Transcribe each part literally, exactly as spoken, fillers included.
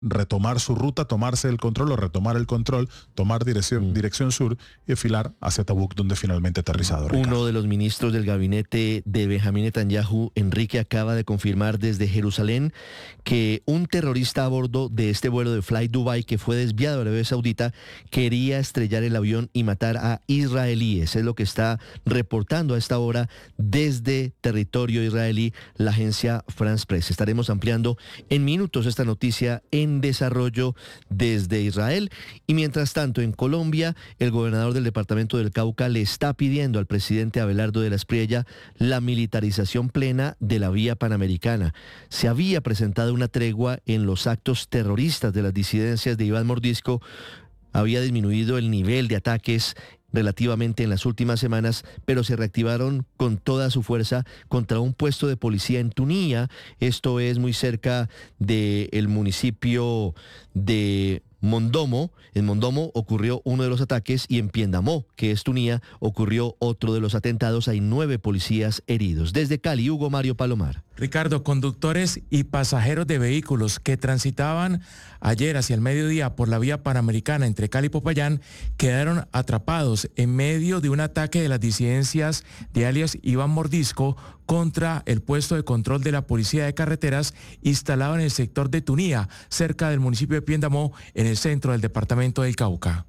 retomar su ruta, tomarse el control o retomar el control, tomar dirección, mm. dirección sur y desfilar hacia Tabuk, donde finalmente aterrizado. Ricardo. Uno de los ministros del gabinete de Benjamín Netanyahu, Enrique, acaba de confirmar desde Jerusalén que un terrorista a bordo de este vuelo de Fly Dubai que fue desviado a Arabia Saudita quería estrellar el avión y matar a israelíes. Es lo que está reportando a esta hora desde territorio israelí la agencia France Press. Estaremos ampliando en minutos esta noticia en desarrollo desde Israel. Y mientras tanto, en Colombia, el gobernador del departamento del Cauca le está pidiendo al presidente Abelardo de la Espriella la militarización plena de la vía panamericana. Se había presentado una tregua en los actos terroristas de las disidencias de Iván Mordisco. Había disminuido el nivel de ataques relativamente en las últimas semanas, pero se reactivaron con toda su fuerza contra un puesto de policía en Tunía. Esto es muy cerca del municipio de Mondomo. En Mondomo ocurrió uno de los ataques y en Piendamó, que es Tunía, ocurrió otro de los atentados. Hay nueve policías heridos. Desde Cali, Hugo Mario Palomar. Ricardo, conductores y pasajeros de vehículos que transitaban ayer hacia el mediodía por la vía panamericana entre Cali y Popayán quedaron atrapados en medio de un ataque de las disidencias de alias Iván Mordisco contra el puesto de control de la Policía de Carreteras instalado en el sector de Tunía, cerca del municipio de Piendamó, en el centro del departamento del Cauca.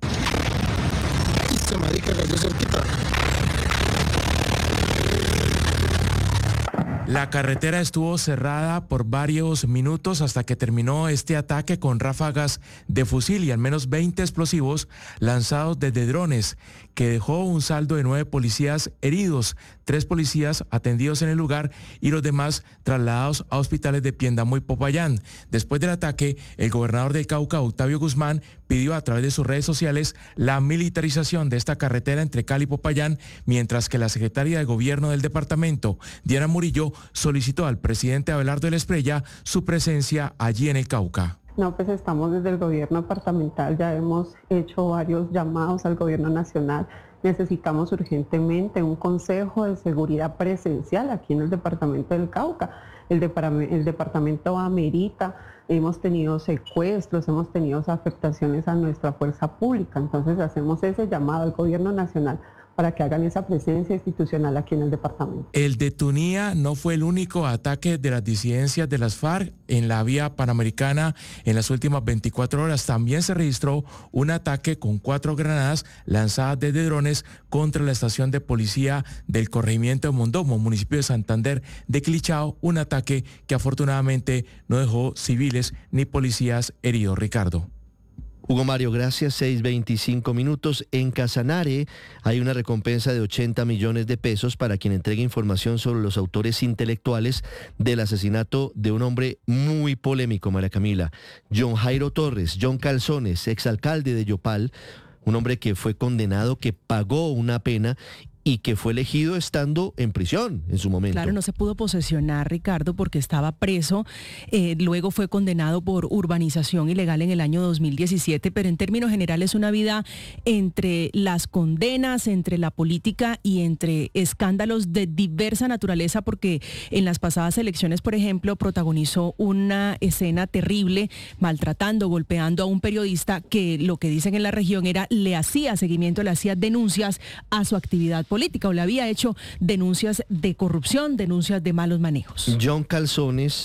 La carretera estuvo cerrada por varios minutos hasta que terminó este ataque con ráfagas de fusil y al menos veinte explosivos lanzados desde drones, que dejó un saldo de nueve policías heridos, tres policías atendidos en el lugar y los demás trasladados a hospitales de Piendamó y Popayán. Después del ataque, el gobernador del Cauca, Octavio Guzmán, pidió a través de sus redes sociales la militarización de esta carretera entre Cali y Popayán, mientras que la secretaria de gobierno del departamento, Diana Murillo, solicitó al presidente Abelardo de la Espriella su presencia allí en el Cauca. No, pues estamos desde el gobierno departamental, ya hemos hecho varios llamados al gobierno nacional. Necesitamos urgentemente un consejo de seguridad presencial aquí en el departamento del Cauca. El, depart- el departamento amerita, hemos tenido secuestros, hemos tenido afectaciones a nuestra fuerza pública, entonces hacemos ese llamado al gobierno nacional para que hagan esa presencia institucional aquí en el departamento. El de Tunía no fue el único ataque de las disidencias de las FARC en la vía panamericana en las últimas veinticuatro horas. También se registró un ataque con cuatro granadas lanzadas desde drones contra la estación de policía del corregimiento de Mondomo, municipio de Santander de Clichao, un ataque que afortunadamente no dejó civiles ni policías heridos. Ricardo. Hugo Mario, gracias. seis veinticinco minutos. En Casanare hay una recompensa de ochenta millones de pesos para quien entregue información sobre los autores intelectuales del asesinato de un hombre muy polémico, María Camila. John Jairo Torres, John Calzones, exalcalde de Yopal, un hombre que fue condenado, que pagó una pena y que fue elegido estando en prisión en su momento. Claro, no se pudo posesionar, Ricardo, porque estaba preso. Eh, luego fue condenado por urbanización ilegal en el año dos mil diecisiete, pero en términos generales una vida entre las condenas, entre la política y entre escándalos de diversa naturaleza, porque en las pasadas elecciones, por ejemplo, protagonizó una escena terrible, maltratando, golpeando a un periodista que, lo que dicen en la región, era le hacía seguimiento, le hacía denuncias a su actividad política, o le había hecho denuncias de corrupción, denuncias de malos manejos. John Calzones,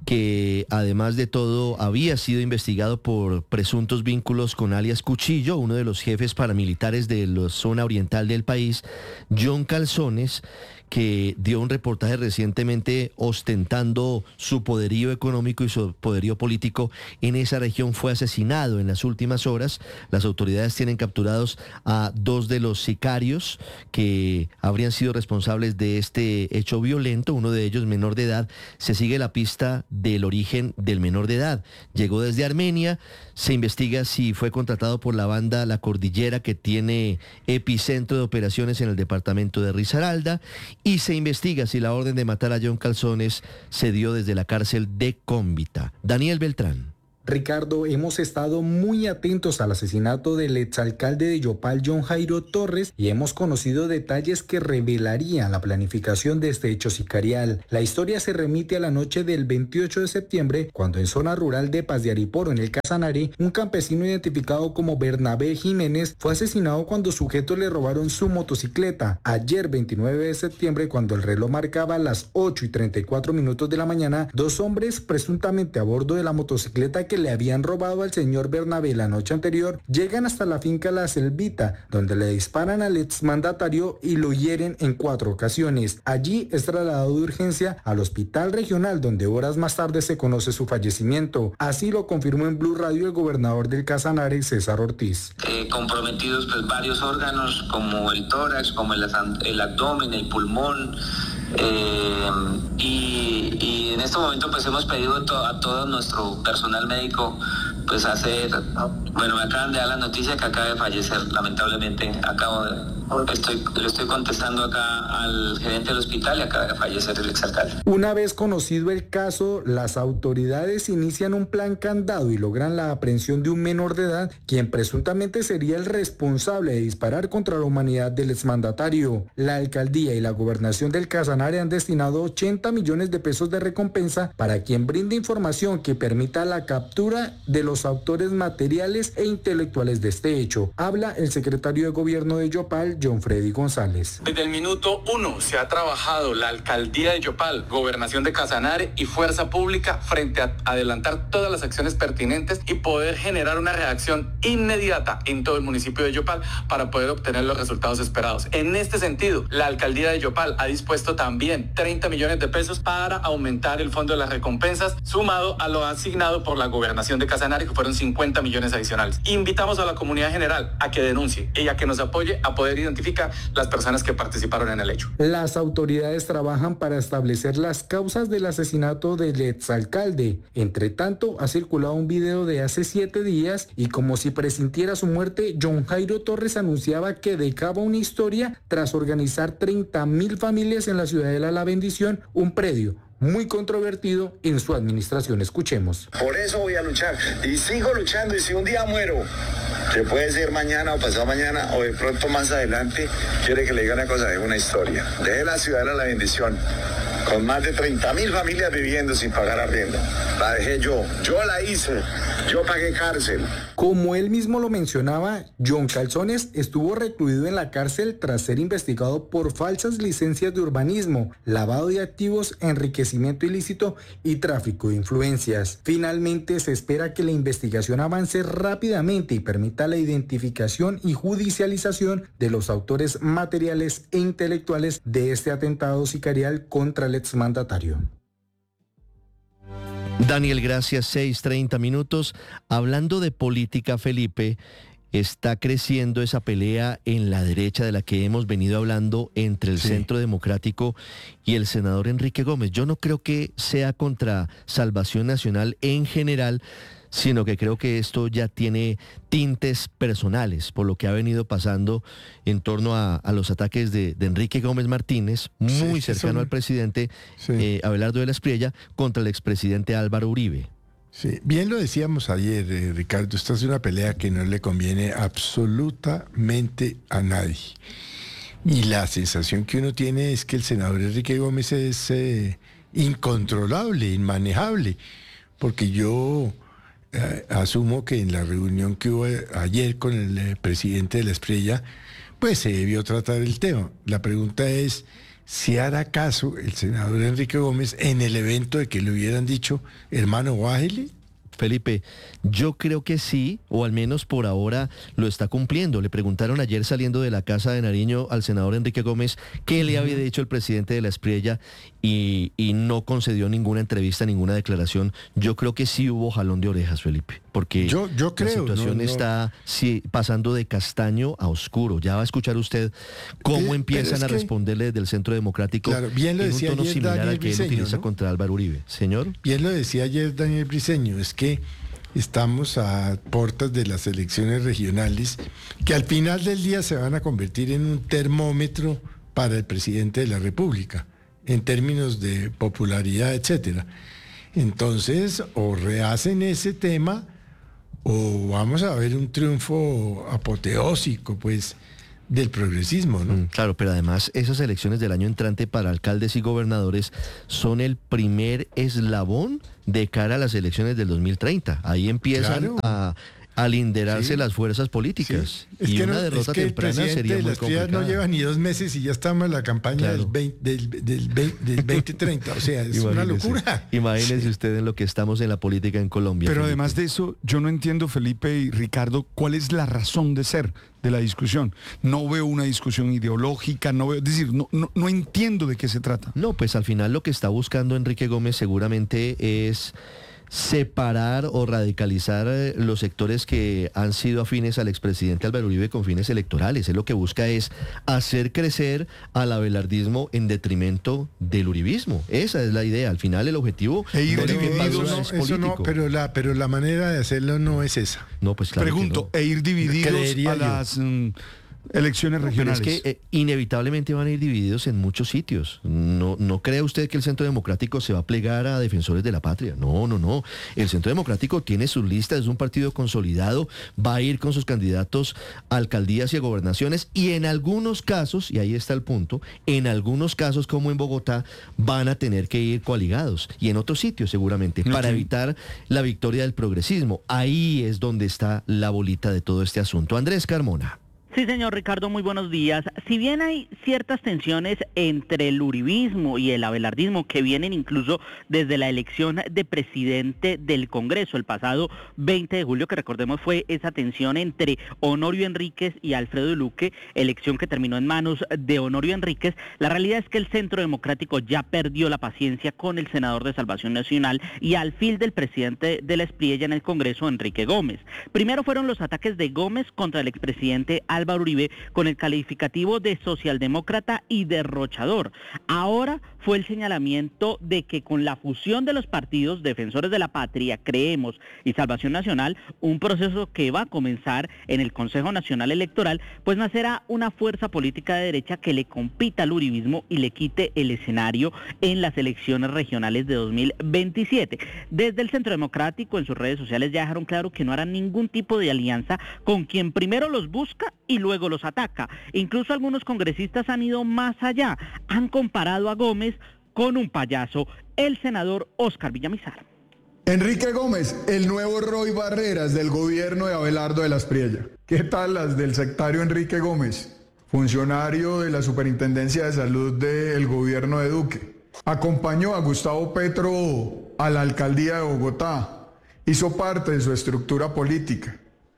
que además de todo había sido investigado por presuntos vínculos con alias Cuchillo, uno de los jefes paramilitares de la zona oriental del país. John Calzones, que dio un reportaje recientemente ostentando su poderío económico y su poderío político en esa región, fue asesinado en las últimas horas. Las autoridades tienen capturados a dos de los sicarios que habrían sido responsables de este hecho violento, uno de ellos menor de edad. Se sigue la pista del origen del menor de edad. Llegó desde Armenia, se investiga si fue contratado por la banda La Cordillera, que tiene epicentro de operaciones en el departamento de Risaralda, y se investiga si la orden de matar a John Calzones se dio desde la cárcel de Cómbita. Daniel Beltrán. Ricardo, hemos estado muy atentos al asesinato del exalcalde de Yopal, John Jairo Torres, y hemos conocido detalles que revelarían la planificación de este hecho sicarial. La historia se remite a la noche del veintiocho de septiembre, cuando en zona rural de Paz de Ariporo, en el Casanare, un campesino identificado como Bernabé Jiménez fue asesinado cuando sujetos le robaron su motocicleta. Ayer, veintinueve de septiembre, cuando el reloj marcaba las ocho y treinta y cuatro minutos de la mañana, dos hombres presuntamente a bordo de la motocicleta que le habían robado al señor Bernabé la noche anterior, llegan hasta la finca La Selvita, donde le disparan al exmandatario y lo hieren en cuatro ocasiones. Allí es trasladado de urgencia al hospital regional, donde horas más tarde se conoce su fallecimiento. Así lo confirmó en Blue Radio el gobernador del Casanare, César Ortiz. Eh, comprometidos pues varios órganos como el tórax, como el, el abdomen, el pulmón. Eh, y, y en este momento pues hemos pedido to- a todo nuestro personal médico pues hacer, bueno, me acaban de dar la noticia que acaba de fallecer, lamentablemente, acabo de, estoy, le estoy contestando acá al gerente del hospital y acaba de fallecer el exalcalde. Una vez conocido el caso, las autoridades inician un plan candado y logran la aprehensión de un menor de edad, quien presuntamente sería el responsable de disparar contra la humanidad del exmandatario. La alcaldía y la gobernación del Casanare han destinado ochenta millones de pesos de recompensa para quien brinde información que permita la captura de los autores materiales e intelectuales de este hecho. Habla el secretario de Gobierno de Yopal, John Freddy González. Desde el minuto uno se ha trabajado la alcaldía de Yopal, gobernación de Casanare y fuerza pública frente a adelantar todas las acciones pertinentes y poder generar una reacción inmediata en todo el municipio de Yopal para poder obtener los resultados esperados. En este sentido, la alcaldía de Yopal ha dispuesto también treinta millones de pesos para aumentar el fondo de las recompensas, sumado a lo asignado por la gobernación de Casanare, que fueron cincuenta millones adicionales. Invitamos a la comunidad general a que denuncie y a que nos apoye a poder identificar las personas que participaron en el hecho. Las autoridades trabajan para establecer las causas del asesinato del exalcalde. Entre tanto, ha circulado un video de hace siete días y como si presintiera su muerte, John Jairo Torres anunciaba que dejaba una historia tras organizar treinta mil familias en la ciudadela La Bendición, un predio muy controvertido en su administración. Escuchemos. Por eso voy a luchar y sigo luchando, y si un día muero, que puede ser mañana o pasado mañana o de pronto más adelante, quiere que le diga una cosa, de una historia. Dejé la ciudad de La Bendición con más de treinta mil familias viviendo sin pagar arriendo. La dejé yo, yo la hice, yo pagué cárcel. Como él mismo lo mencionaba, John Calzones estuvo recluido en la cárcel tras ser investigado por falsas licencias de urbanismo, lavado de activos, enriquecimiento ilícito y tráfico de influencias. Finalmente se espera que la investigación avance rápidamente y permita la identificación y judicialización de los autores materiales e intelectuales de este atentado sicarial contra el exmandatario. Daniel, gracias. seis treinta minutos. Hablando de política, Felipe, está creciendo esa pelea en la derecha de la que hemos venido hablando entre el sí. Centro Democrático y el senador Enrique Gómez. Yo no creo que sea contra Salvación Nacional en general, sino que creo que esto ya tiene tintes personales por lo que ha venido pasando en torno a, a los ataques de, de Enrique Gómez Martínez, muy sí, cercano son... al presidente sí. eh, Abelardo de la Espriella, contra el expresidente Álvaro Uribe. Sí, bien lo decíamos ayer, eh, Ricardo, esta es una pelea que no le conviene absolutamente a nadie. Y la sensación que uno tiene es que el senador Enrique Gómez es eh, incontrolable, inmanejable, porque yo... Eh, asumo que en la reunión que hubo ayer con el eh, presidente de la Espriella, pues se debió tratar el tema. La pregunta es si hará caso el senador Enrique Gómez en el evento de que le hubieran dicho, hermano, bájele. Felipe, yo creo que sí, o al menos por ahora lo está cumpliendo. Le preguntaron ayer saliendo de la Casa de Nariño al senador Enrique Gómez qué le había dicho el presidente de la Espriella y, y no concedió ninguna entrevista, ninguna declaración. Yo creo que sí hubo jalón de orejas, Felipe, porque yo, yo creo, la situación no, no. está sí, pasando de castaño a oscuro. Ya va a escuchar usted cómo eh, empiezan a que, responderle desde el Centro Democrático claro, bien lo en un decía tono ayer similar Daniel al que Briceño, él utiliza ¿no? contra Álvaro Uribe. Señor. Bien lo decía ayer Daniel Briceño, es que estamos a puertas de las elecciones regionales que al final del día se van a convertir en un termómetro para el presidente de la República en términos de popularidad, etcétera. Entonces, o rehacen ese tema, o vamos a ver un triunfo apoteósico, pues, del progresismo, ¿no? Mm, claro, pero además esas elecciones del año entrante para alcaldes y gobernadores son el primer eslabón de cara a las elecciones del dos mil treinta. Ahí empiezan claro. a... al linderarse sí. las fuerzas políticas. Sí. Es y que una no, derrota es que temprana sería muy las complicada. no lleva ni dos meses y ya estamos en la campaña claro. del, veinte, del, del, veinte, del veinte treinta. O sea, es imagínese, una locura. Imagínense sí. usted en lo que estamos en la política en Colombia. Pero Felipe. Además de eso, yo no entiendo, Felipe y Ricardo, cuál es la razón de ser de la discusión. No veo una discusión ideológica, no veo, es decir, no, no, no entiendo de qué se trata. No, pues al final lo que está buscando Enrique Gómez seguramente es separar o radicalizar los sectores que han sido afines al expresidente Álvaro Uribe con fines electorales. Él lo que busca es hacer crecer al abelardismo en detrimento del uribismo. Esa es la idea. Al final el objetivo e ir no divididos, no, es eso no, pero la pero la manera de hacerlo no es esa. No, pues claro. Pregunto, no. e ir divididos Creería a yo. las mm, elecciones regionales. Pero es que eh, inevitablemente van a ir divididos en muchos sitios. No, no crea usted que el Centro Democrático se va a plegar a defensores de la patria. No, no, no. El Centro Democrático tiene sus listas, es un partido consolidado, va a ir con sus candidatos a alcaldías y a gobernaciones y en algunos casos, y ahí está el punto, en algunos casos como en Bogotá van a tener que ir coaligados y en otros sitios seguramente para Okay. evitar la victoria del progresismo. Ahí es donde está la bolita de todo este asunto. Andrés Carmona. Sí, señor Ricardo, muy buenos días. Si bien hay ciertas tensiones entre el uribismo y el abelardismo que vienen incluso desde la elección de presidente del Congreso el pasado veinte de julio, que recordemos fue esa tensión entre Honorio Enríquez y Alfredo Luque, elección que terminó en manos de Honorio Enríquez, la realidad es que el Centro Democrático ya perdió la paciencia con el senador de Salvación Nacional y al fil del presidente de la Espriella en el Congreso, Enrique Gómez. Primero fueron los ataques de Gómez contra el expresidente Álvaro Uribe con el calificativo de socialdemócrata y derrochador. Ahora fue el señalamiento de que con la fusión de los partidos Defensores de la Patria, Creemos y Salvación Nacional, un proceso que va a comenzar en el Consejo Nacional Electoral, pues nacerá una fuerza política de derecha que le compita al uribismo y le quite el escenario en las elecciones regionales de dos mil veintisiete. Desde el Centro Democrático en sus redes sociales ya dejaron claro que no harán ningún tipo de alianza con quien primero los busca y luego los ataca. Incluso algunos congresistas han ido más allá, han comparado a Gómez con un payaso, el senador Óscar Villamizar. Enrique Gómez, el nuevo Roy Barreras del gobierno de Abelardo de la Espriella. ¿Qué tal las del sectario Enrique Gómez, funcionario de la Superintendencia de Salud del gobierno de Duque? Acompañó a Gustavo Petro a la alcaldía de Bogotá, hizo parte de su estructura política.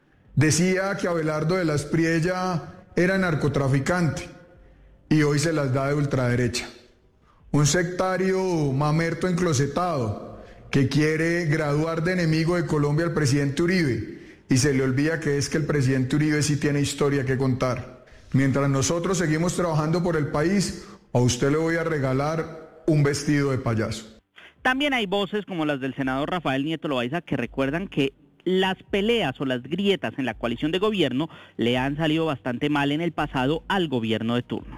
Decía que Abelardo de la Espriella era narcotraficante y hoy se las da de ultraderecha. Un sectario mamerto enclosetado que quiere graduar de enemigo de Colombia al presidente Uribe y se le olvida que es que el presidente Uribe sí tiene historia que contar. Mientras nosotros seguimos trabajando por el país, a usted le voy a regalar un vestido de payaso. También hay voces como las del senador Rafael Nieto Loaiza que recuerdan que las peleas o las grietas en la coalición de gobierno le han salido bastante mal en el pasado al gobierno de turno.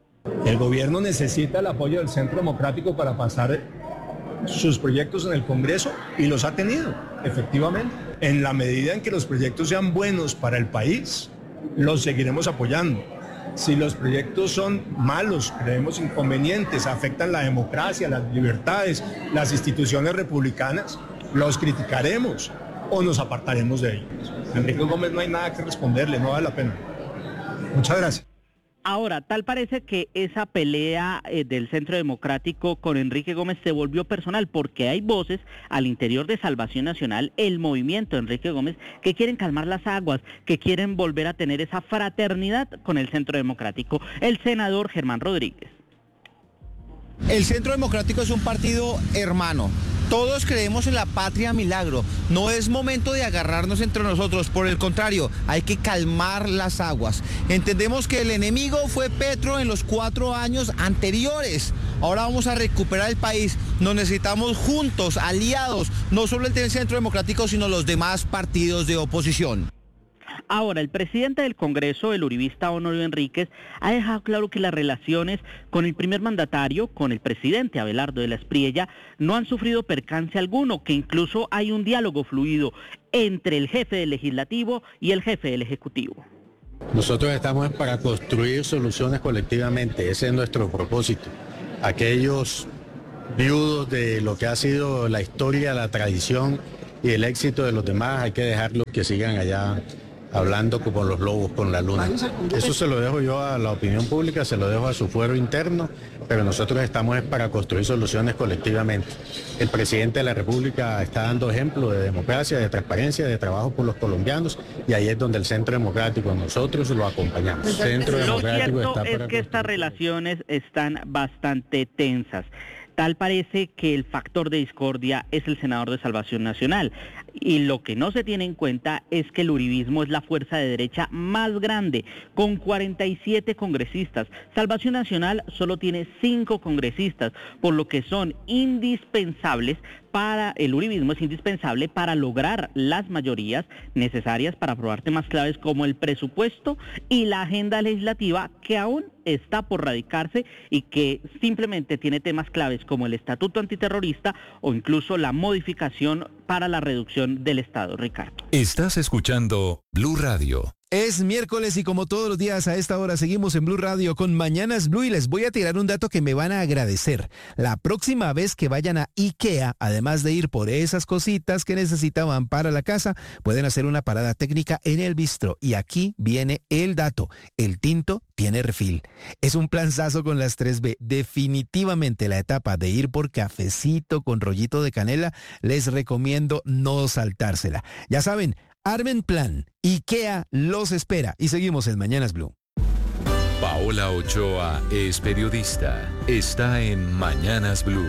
El gobierno necesita el apoyo del Centro Democrático para pasar sus proyectos en el Congreso y los ha tenido, efectivamente. En la medida en que los proyectos sean buenos para el país, los seguiremos apoyando. Si los proyectos son malos, creemos inconvenientes, afectan la democracia, las libertades, las instituciones republicanas, los criticaremos o nos apartaremos de ellos. Enrique Gómez no hay nada que responderle, no vale la pena. Muchas gracias. Ahora, tal parece que esa pelea eh, del Centro Democrático con Enrique Gómez se volvió personal porque hay voces al interior de Salvación Nacional, el movimiento de Enrique Gómez, que quieren calmar las aguas, que quieren volver a tener esa fraternidad con el Centro Democrático. El senador Germán Rodríguez. El Centro Democrático es un partido hermano. Todos creemos en la patria milagro. No es momento de agarrarnos entre nosotros. Por el contrario, hay que calmar las aguas. Entendemos que el enemigo fue Petro en los cuatro años anteriores. Ahora vamos a recuperar el país. Nos necesitamos juntos, aliados, no solo el Centro Democrático, sino los demás partidos de oposición. Ahora, el presidente del Congreso, el uribista Honorio Enríquez, ha dejado claro que las relaciones con el primer mandatario, con el presidente Abelardo de la Espriella, no han sufrido percance alguno, que incluso hay un diálogo fluido entre el jefe del Legislativo y el jefe del Ejecutivo. Nosotros estamos para construir soluciones colectivamente, ese es nuestro propósito. Aquellos viudos de lo que ha sido la historia, la tradición y el éxito de los demás, hay que dejarlos que sigan allá hablando como los lobos con la luna. Eso se lo dejo yo a la opinión pública, se lo dejo a su fuero interno, pero nosotros estamos para construir soluciones colectivamente. El presidente de la República está dando ejemplo de democracia, de transparencia, de trabajo por los colombianos, y ahí es donde el Centro Democrático, nosotros lo acompañamos. El Centro Lo Democrático cierto está es para que estas relaciones están bastante tensas. Tal parece que el factor de discordia es el senador de Salvación Nacional. Y lo que no se tiene en cuenta es que el uribismo es la fuerza de derecha más grande, con cuarenta y siete congresistas. Salvación Nacional solo tiene cinco congresistas, por lo que son indispensables para, el uribismo es indispensable para lograr las mayorías necesarias para aprobar temas claves como el presupuesto y la agenda legislativa, que aún está por radicarse y que simplemente tiene temas claves como el estatuto antiterrorista o incluso la modificación para la reducción del Estado. Ricardo. Estás escuchando Blue Radio. Es miércoles y como todos los días a esta hora seguimos en Blue Radio con Mañanas Blue y les voy a tirar un dato que me van a agradecer. La próxima vez que vayan a IKEA, además de ir por esas cositas que necesitaban para la casa, pueden hacer una parada técnica en el bistro. Y aquí viene el dato. El tinto tiene refil. Es un planzazo con las tres B. Definitivamente la etapa de ir por cafecito con rollito de canela, les recomiendo no saltársela. Ya saben, armen plan. IKEA los espera. Y seguimos en Mañanas Blue. Paola Ochoa es periodista. Está en Mañanas Blue.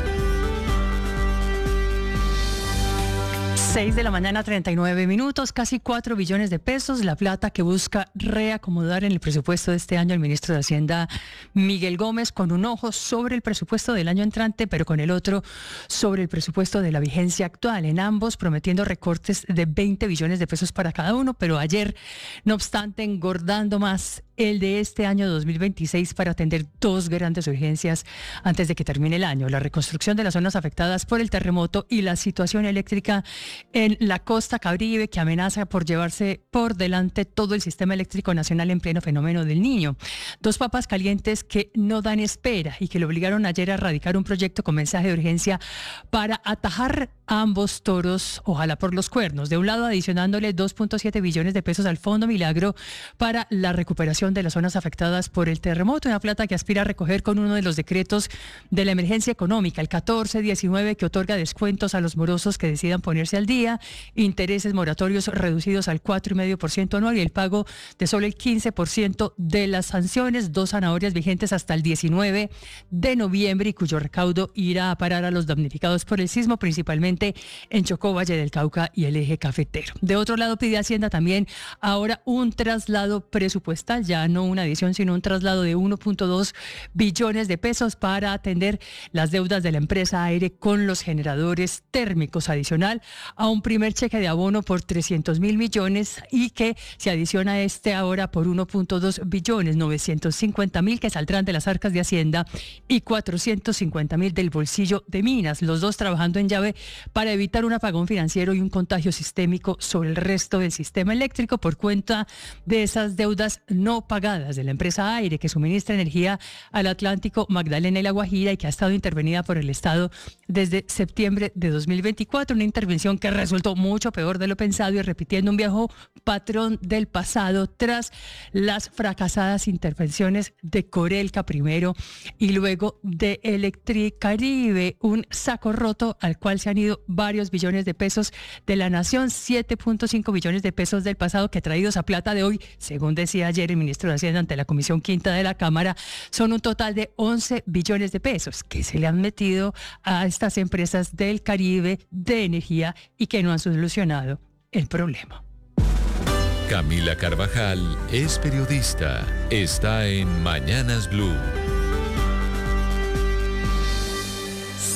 seis de la mañana, treinta y nueve minutos, casi cuatro billones de pesos, la plata que busca reacomodar en el presupuesto de este año el ministro de Hacienda Miguel Gómez, con un ojo sobre el presupuesto del año entrante, pero con el otro sobre el presupuesto de la vigencia actual, en ambos prometiendo recortes de veinte billones de pesos para cada uno, pero ayer, no obstante, engordando más el de este año dos mil veintiséis para atender dos grandes urgencias antes de que termine el año: la reconstrucción de las zonas afectadas por el terremoto y la situación eléctrica en la costa caribe, que amenaza por llevarse por delante todo el sistema eléctrico nacional en pleno fenómeno del Niño. Dos papas calientes que no dan espera y que le obligaron ayer a radicar un proyecto con mensaje de urgencia para atajar a ambos toros, ojalá por los cuernos. De un lado, adicionándole dos punto siete billones de pesos al Fondo Milagro para la recuperación de las zonas afectadas por el terremoto, una plata que aspira a recoger con uno de los decretos de la emergencia económica, el catorce diecinueve, que otorga descuentos a los morosos que decidan ponerse al día, intereses moratorios reducidos al cuatro coma cinco por ciento anual y el pago de solo el quince por ciento de las sanciones, dos zanahorias vigentes hasta el diecinueve de noviembre y cuyo recaudo irá a parar a los damnificados por el sismo, principalmente en Chocó, Valle del Cauca y el eje cafetero. De otro lado, pide Hacienda también ahora un traslado presupuestal, ya no una adición, sino un traslado de uno punto dos billones de pesos para atender las deudas de la empresa Aire con los generadores térmicos, adicional a un primer cheque de abono por trescientos mil millones y que se adiciona a este ahora por uno punto dos billones, novecientos cincuenta mil que saldrán de las arcas de Hacienda y cuatrocientos cincuenta mil del bolsillo de Minas, los dos trabajando en llave para evitar un apagón financiero y un contagio sistémico sobre el resto del sistema eléctrico por cuenta de esas deudas no pagadas de la empresa Aire, que suministra energía al Atlántico, Magdalena y La Guajira, y que ha estado intervenida por el Estado desde septiembre de dos mil veinticuatro, una intervención que resultó mucho peor de lo pensado y repitiendo un viejo patrón del pasado tras las fracasadas intervenciones de Corelca primero y luego de Electricaribe, un saco roto al cual se han ido varios billones de pesos de la nación, siete punto cinco billones de pesos del pasado que traídos a plata de hoy, según decía ayer el ministro de Hacienda ante la Comisión Quinta de la Cámara, son un total de once billones de pesos que se le han metido a estas empresas del Caribe de energía y que no han solucionado el problema. Camila Carvajal es periodista. Está en Mañanas Blue.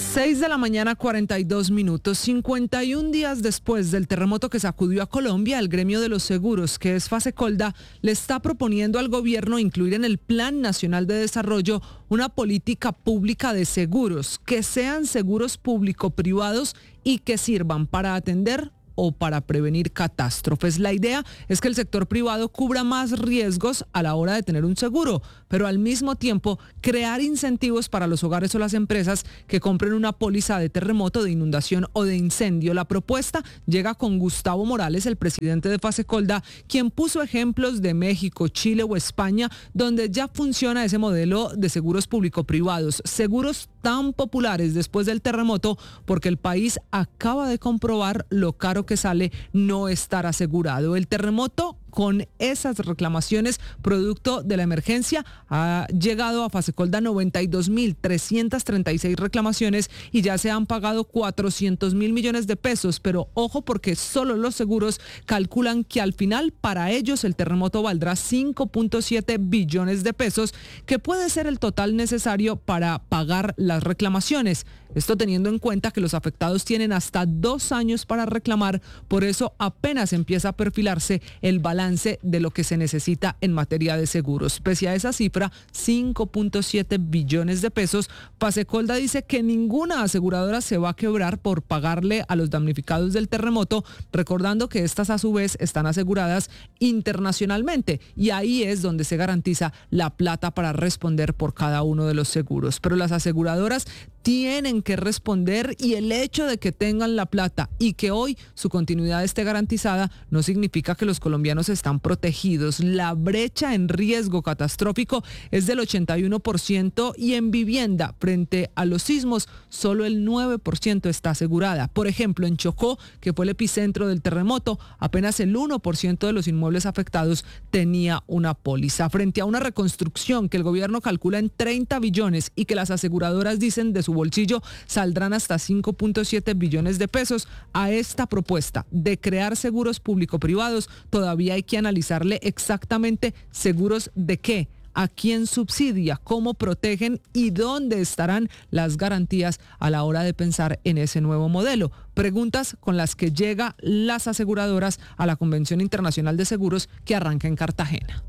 seis de la mañana, cuarenta y dos minutos. cincuenta y un días después del terremoto que sacudió a Colombia, el gremio de los seguros, que es Fasecolda, le está proponiendo al gobierno incluir en el Plan Nacional de Desarrollo una política pública de seguros, que sean seguros público-privados y que sirvan para atender o para prevenir catástrofes. La idea es que el sector privado cubra más riesgos a la hora de tener un seguro, pero al mismo tiempo crear incentivos para los hogares o las empresas que compren una póliza de terremoto, de inundación o de incendio. La propuesta llega con Gustavo Morales, el presidente de Fasecolda, quien puso ejemplos de México, Chile o España, donde ya funciona ese modelo de seguros público-privados, seguros tan populares después del terremoto porque el país acaba de comprobar lo caro que sale no estar asegurado. El terremoto, con esas reclamaciones producto de la emergencia, ha llegado a Fasecolda noventa y dos mil trescientas treinta y seis reclamaciones y ya se han pagado cuatrocientos mil millones de pesos, pero ojo porque solo los seguros calculan que al final para ellos el terremoto valdrá cinco punto siete billones de pesos, que puede ser el total necesario para pagar las reclamaciones. Esto teniendo en cuenta que los afectados tienen hasta dos años para reclamar, por eso apenas empieza a perfilarse el balance de lo que se necesita en materia de seguros. Pese a esa cifra, cinco punto siete billones de pesos, Fasecolda dice que ninguna aseguradora se va a quebrar por pagarle a los damnificados del terremoto, recordando que estas a su vez están aseguradas internacionalmente y ahí es donde se garantiza la plata para responder por cada uno de los seguros. Pero las aseguradoras tienen que responder y el hecho de que tengan la plata y que hoy su continuidad esté garantizada no significa que los colombianos están protegidos. La brecha en riesgo catastrófico es del ochenta y uno por ciento y en vivienda frente a los sismos solo el nueve por ciento está asegurada. Por ejemplo, en Chocó, que fue el epicentro del terremoto, apenas el uno por ciento de los inmuebles afectados tenía una póliza. Frente a una reconstrucción que el gobierno calcula en treinta billones y que las aseguradoras dicen de su bolsillo saldrán hasta cinco punto siete billones de pesos, a esta propuesta de crear seguros público-privados todavía hay que analizarle exactamente seguros de qué, a quién subsidia, cómo protegen y dónde estarán las garantías a la hora de pensar en ese nuevo modelo. Preguntas con las que llegan las aseguradoras a la Convención Internacional de Seguros que arranca en Cartagena.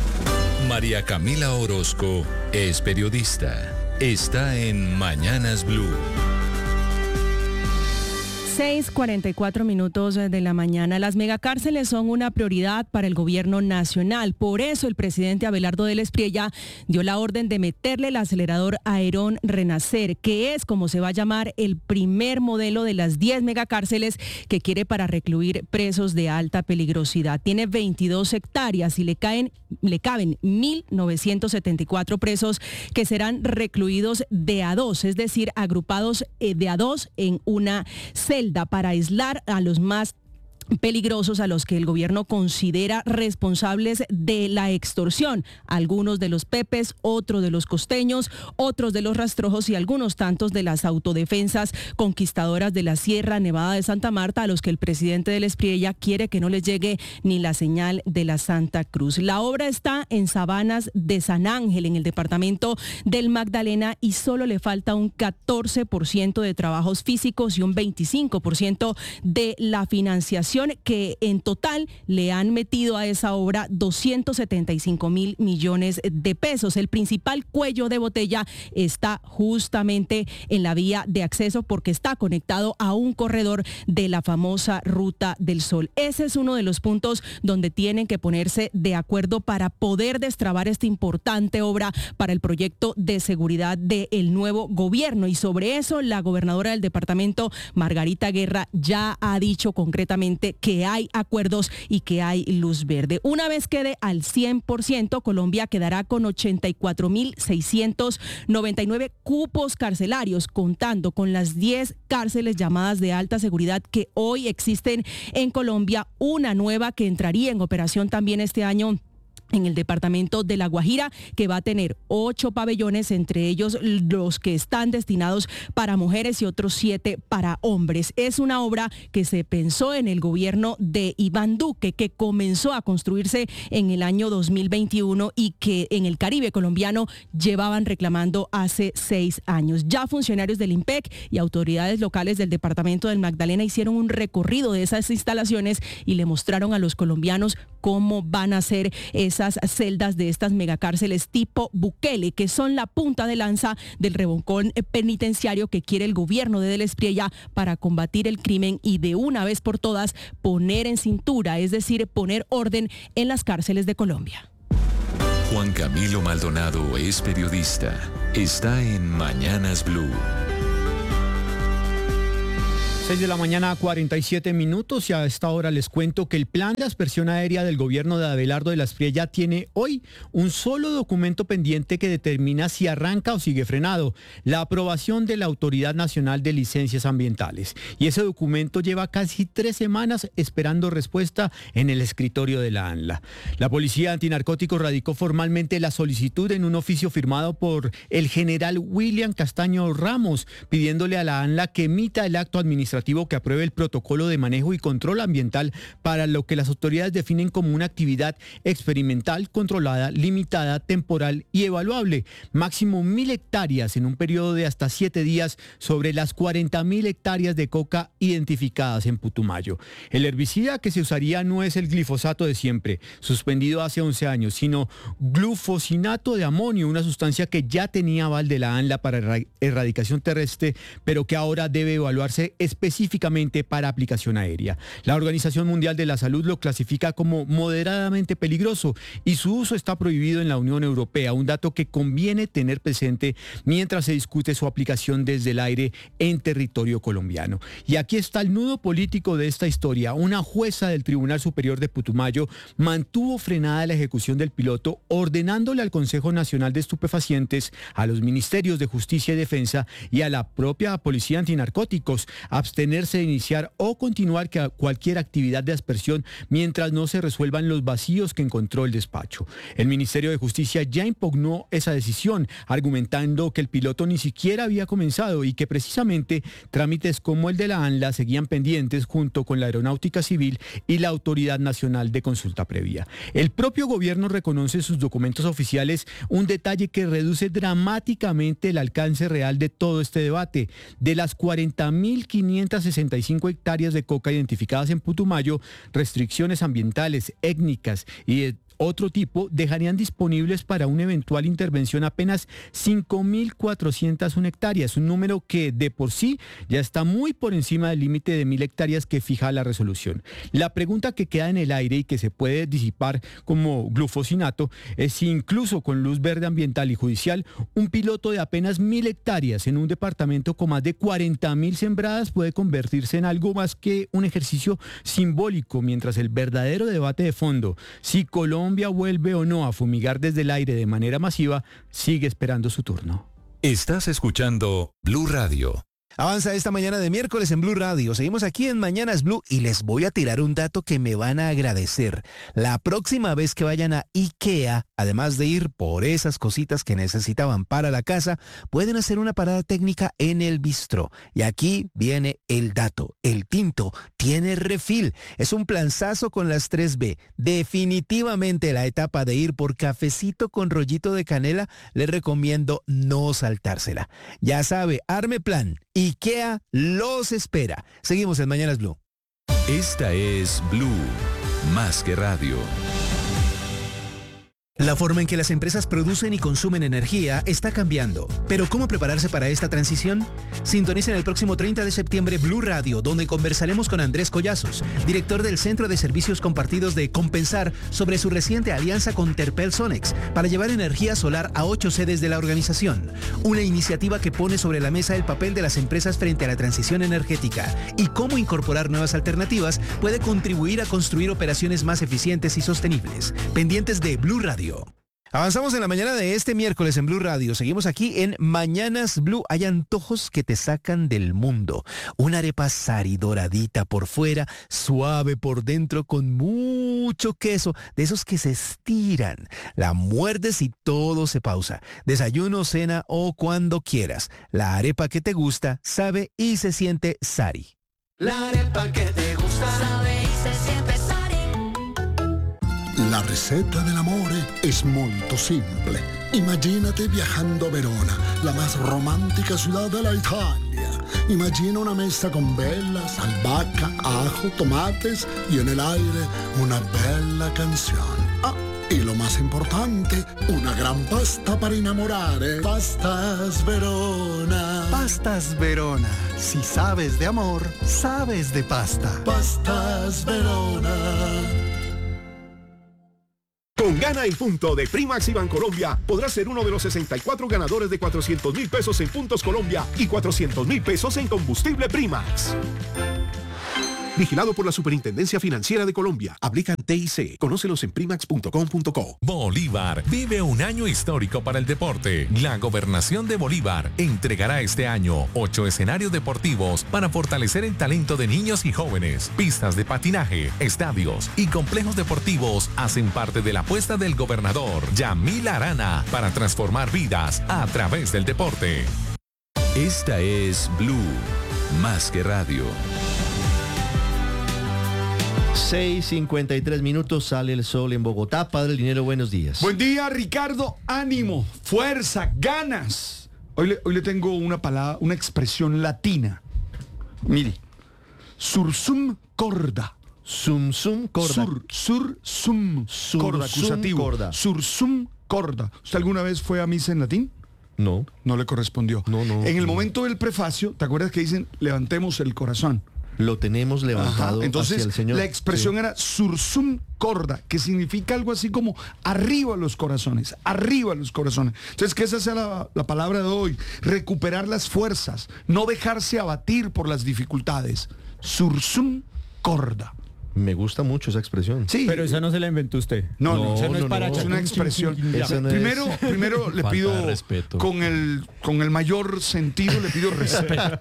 María Camila Orozco es periodista. Está en Mañanas Blue. seis cuarenta y cuatro minutos de la mañana. Las megacárceles son una prioridad para el gobierno nacional. Por eso el presidente Abelardo del Espriella dio la orden de meterle el acelerador a Herón Renacer, que es como se va a llamar el primer modelo de las diez megacárceles que quiere para recluir presos de alta peligrosidad. Tiene veintidós hectáreas y le caen, le caben mil novecientos setenta y cuatro presos que serán recluidos de a dos, es decir, agrupados de a dos en una celda, para aislar a los más peligrosos, a los que el gobierno considera responsables de la extorsión, algunos de los pepes, otros de los costeños, otros de los rastrojos y algunos tantos de las autodefensas conquistadoras de la Sierra Nevada de Santa Marta, a los que el presidente del Espriella quiere que no les llegue ni la señal de la Santa Cruz. La obra está en Sabanas de San Ángel, en el departamento del Magdalena, y solo le falta un catorce por ciento de trabajos físicos y un veinticinco por ciento de la financiación, que en total le han metido a esa obra doscientos setenta y cinco mil millones de pesos. El principal cuello de botella está justamente en la vía de acceso porque está conectado a un corredor de la famosa Ruta del Sol. Ese es uno de los puntos donde tienen que ponerse de acuerdo para poder destrabar esta importante obra para el proyecto de seguridad del nuevo gobierno. Y sobre eso la gobernadora del departamento, Margarita Guerra, ya ha dicho concretamente que hay acuerdos y que hay luz verde. Una vez quede al cien por ciento, Colombia quedará con ochenta y cuatro mil seiscientos noventa y nueve cupos carcelarios, contando con las diez cárceles llamadas de alta seguridad que hoy existen en Colombia, una nueva que entraría en operación también este año en el departamento de La Guajira, que va a tener ocho pabellones, entre ellos los que están destinados para mujeres y otros siete para hombres. Es una obra que se pensó en el gobierno de Iván Duque, que comenzó a construirse en el año dos mil veintiuno y que en el Caribe colombiano llevaban reclamando hace seis años. Ya funcionarios del IMPEC y autoridades locales del departamento del Magdalena hicieron un recorrido de esas instalaciones y le mostraron a los colombianos cómo van a ser esas celdas de estas megacárceles tipo Bukele, que son la punta de lanza del revolcón penitenciario que quiere el gobierno de Del Espriella para combatir el crimen y de una vez por todas poner en cintura, es decir, poner orden en las cárceles de Colombia. Juan Camilo Maldonado es periodista. Está en Mañanas Blue. seis de la mañana, cuarenta y siete minutos, y a esta hora les cuento que el plan de aspersión aérea del gobierno de Abelardo de la Espriella tiene hoy un solo documento pendiente que determina si arranca o sigue frenado: la aprobación de la Autoridad Nacional de Licencias Ambientales. Y ese documento lleva casi tres semanas esperando respuesta en el escritorio de la ANLA. La Policía Antinarcóticos radicó formalmente la solicitud en un oficio firmado por el general William Castaño Ramos, pidiéndole a la ANLA que emita el acto administrativo que apruebe el protocolo de manejo y control ambiental para lo que las autoridades definen como una actividad experimental, controlada, limitada, temporal y evaluable. Máximo mil hectáreas en un periodo de hasta siete días sobre las cuarenta mil hectáreas de coca identificadas en Putumayo. El herbicida que se usaría no es el glifosato de siempre, suspendido hace once años, sino glufosinato de amonio, una sustancia que ya tenía aval de la ANLA para erra- erradicación terrestre, pero que ahora debe evaluarse específicamente específicamente para aplicación aérea. La Organización Mundial de la Salud lo clasifica como moderadamente peligroso y su uso está prohibido en la Unión Europea, un dato que conviene tener presente mientras se discute su aplicación desde el aire en territorio colombiano. Y aquí está el nudo político de esta historia. Una jueza del Tribunal Superior de Putumayo mantuvo frenada la ejecución del piloto, ordenándole al Consejo Nacional de Estupefacientes, a los Ministerios de Justicia y Defensa y a la propia Policía Antinarcóticos abstenerse de iniciar o continuar cualquier actividad de aspersión mientras no se resuelvan los vacíos que encontró el despacho. El Ministerio de Justicia ya impugnó esa decisión, argumentando que el piloto ni siquiera había comenzado y que precisamente trámites como el de la ANLA seguían pendientes junto con la Aeronáutica Civil y la Autoridad Nacional de Consulta Previa. El propio gobierno reconoce en sus documentos oficiales un detalle que reduce dramáticamente el alcance real de todo este debate. De las cuarenta mil quinientas sesenta y cinco hectáreas de coca identificadas en Putumayo, restricciones ambientales, étnicas y de otro tipo dejarían disponibles para una eventual intervención apenas cinco mil cuatrocientas una hectáreas, un número que de por sí ya está muy por encima del límite de mil hectáreas que fija la resolución. La pregunta que queda en el aire y que se puede disipar como glufosinato es si incluso con luz verde ambiental y judicial, un piloto de apenas mil hectáreas en un departamento con más de cuarenta mil sembradas puede convertirse en algo más que un ejercicio simbólico, mientras el verdadero debate de fondo, si Colombia Colombia vuelve o no a fumigar desde el aire de manera masiva, sigue esperando su turno. Estás escuchando Blue Radio. Avanza esta mañana de miércoles en Blue Radio. Seguimos aquí en Mañanas Blue y les voy a tirar un dato que me van a agradecer. La próxima vez que vayan a IKEA, además de ir por esas cositas que necesitaban para la casa, pueden hacer una parada técnica en el bistró. Y aquí viene el dato. El tinto tiene refil. Es un planzazo con las tres B. Definitivamente la etapa de ir por cafecito con rollito de canela, les recomiendo no saltársela. Ya sabe, arme plan. IKEA los espera. Seguimos en Mañanas Blue. Esta es Blue, más que radio. La forma en que las empresas producen y consumen energía está cambiando. ¿Pero cómo prepararse para esta transición? Sintonicen el próximo treinta de septiembre Blue Radio, donde conversaremos con Andrés Collazos, director del Centro de Servicios Compartidos de Compensar, sobre su reciente alianza con Terpel Sonex para llevar energía solar a ocho sedes de la organización. Una iniciativa que pone sobre la mesa el papel de las empresas frente a la transición energética y cómo incorporar nuevas alternativas puede contribuir a construir operaciones más eficientes y sostenibles. Pendientes de Blue Radio. Avanzamos en la mañana de este miércoles en Blue Radio. Seguimos aquí en Mañanas Blue. Hay antojos que te sacan del mundo. Una arepa sari doradita por fuera, suave por dentro, con mucho queso, de esos que se estiran. La muerdes y todo se pausa. Desayuno, cena o cuando quieras. La arepa que te gusta, sabe y se siente sari. La arepa que te gusta, sabe y se siente sari. La receta dell'amore es molto simple. Imagínate viajando a Verona, la más romántica ciudad de la Italia. Imagina una mesa con velas, albahaca, ajo, tomates y en el aire una bella canción. Ah, y lo más importante, una gran pasta para innamorare. Pastas Verona. Pastas Verona. Si sabes de amor, sabes de pasta. Pastas Verona. Con Gana y Punto de Primax y Bancolombia podrás ser uno de los sesenta y cuatro ganadores de cuatrocientos mil pesos en Puntos Colombia y cuatrocientos mil pesos en combustible Primax. Vigilado por la Superintendencia Financiera de Colombia. Aplican T I C. Conócelos en primax punto com punto co. Bolívar vive un año histórico para el deporte. La Gobernación de Bolívar entregará este año ocho escenarios deportivos para fortalecer el talento de niños y jóvenes. Pistas de patinaje, estadios y complejos deportivos hacen parte de la apuesta del gobernador Yamil Arana para transformar vidas a través del deporte. Esta es Blue, más que radio. seis cincuenta y tres minutos, sale el sol en Bogotá. Padre Linero, buenos días. Buen día, Ricardo. Ánimo, fuerza, ganas. Hoy le, hoy le tengo una palabra, una expresión latina. Mire, sursum corda. Sum sum corda. Sur, sur, sum, Sur, corda, sum, acusativo. corda. Sursum corda. ¿Usted alguna vez fue a misa en latín? No. No le correspondió. No, no. En el no. momento del prefacio, ¿te acuerdas que dicen levantemos el corazón? Lo tenemos levantado. Ajá. Entonces, hacia el Señor. la expresión Sí. era sursum corda, que significa algo así como arriba los corazones, arriba los corazones. Entonces, que esa sea la, la palabra de hoy, recuperar las fuerzas, no dejarse abatir por las dificultades. Sursum corda. Me gusta mucho esa expresión. Sí. Pero esa no se la inventó usted. No, no, esa no, no, es no, para no. es una expresión. Eso no primero, es- primero le Falta pido de respeto. con el con el mayor sentido le pido respeto.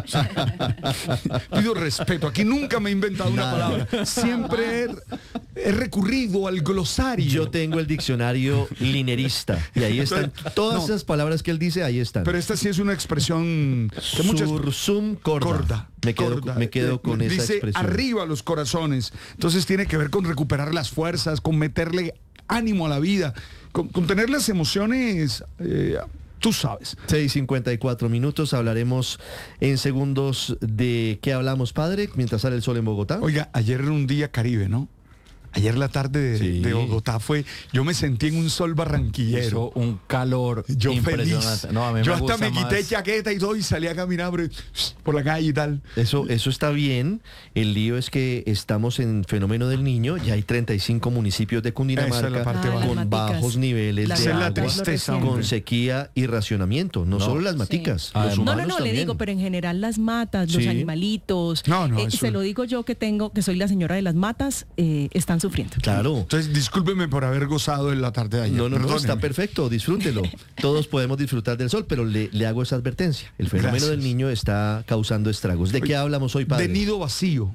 Pido respeto. Aquí nunca me he inventado una Nada. palabra. Siempre he, he recurrido al glosario. Yo tengo el diccionario linerista y ahí están todas No. esas palabras que él dice, ahí están. Pero esta sí es una expresión que muchas Sursum corda. corda. Me quedo, corda. me quedo con Eh, esa dice expresión. arriba los corazones. Entonces tiene que ver con recuperar las fuerzas, con meterle ánimo a la vida, con, con tener las emociones, eh, tú sabes. seis cincuenta y cuatro minutos, hablaremos en segundos de qué hablamos, padre, mientras sale el sol en Bogotá. Oiga, ayer era un día Caribe, ¿no? Ayer la tarde de, Sí. de Bogotá fue, yo me sentí en un sol barranquillero. Hizo un calor Yo impresionante. feliz. No, a mí yo me hasta gusta me quité más- chaqueta y todo y salí a caminar por, por la calle y tal. Eso, eso está bien. El lío es que estamos en fenómeno del niño. Ya hay treinta y cinco municipios de Esa es Cundinamarca la parte Ah, baja. las con maticas. bajos niveles Las de Esa es la agua, tristeza, lo con hombre. sequía y racionamiento. No, No. solo las maticas, Ah, los no, No, humanos no, no, le también. digo, pero en general las matas, los Sí. animalitos, No, no, eh, eso- se lo digo yo que tengo, que soy la señora de las matas, eh, están sufriendo. Claro. Entonces, discúlpeme por haber gozado en la tarde de ayer. No, no, no, Perdóneme. está perfecto, disfrútelo. Todos podemos disfrutar del sol, pero le, le hago esa advertencia. El fenómeno Gracias. del niño está causando estragos. ¿De qué hablamos hoy, padre? De nido vacío.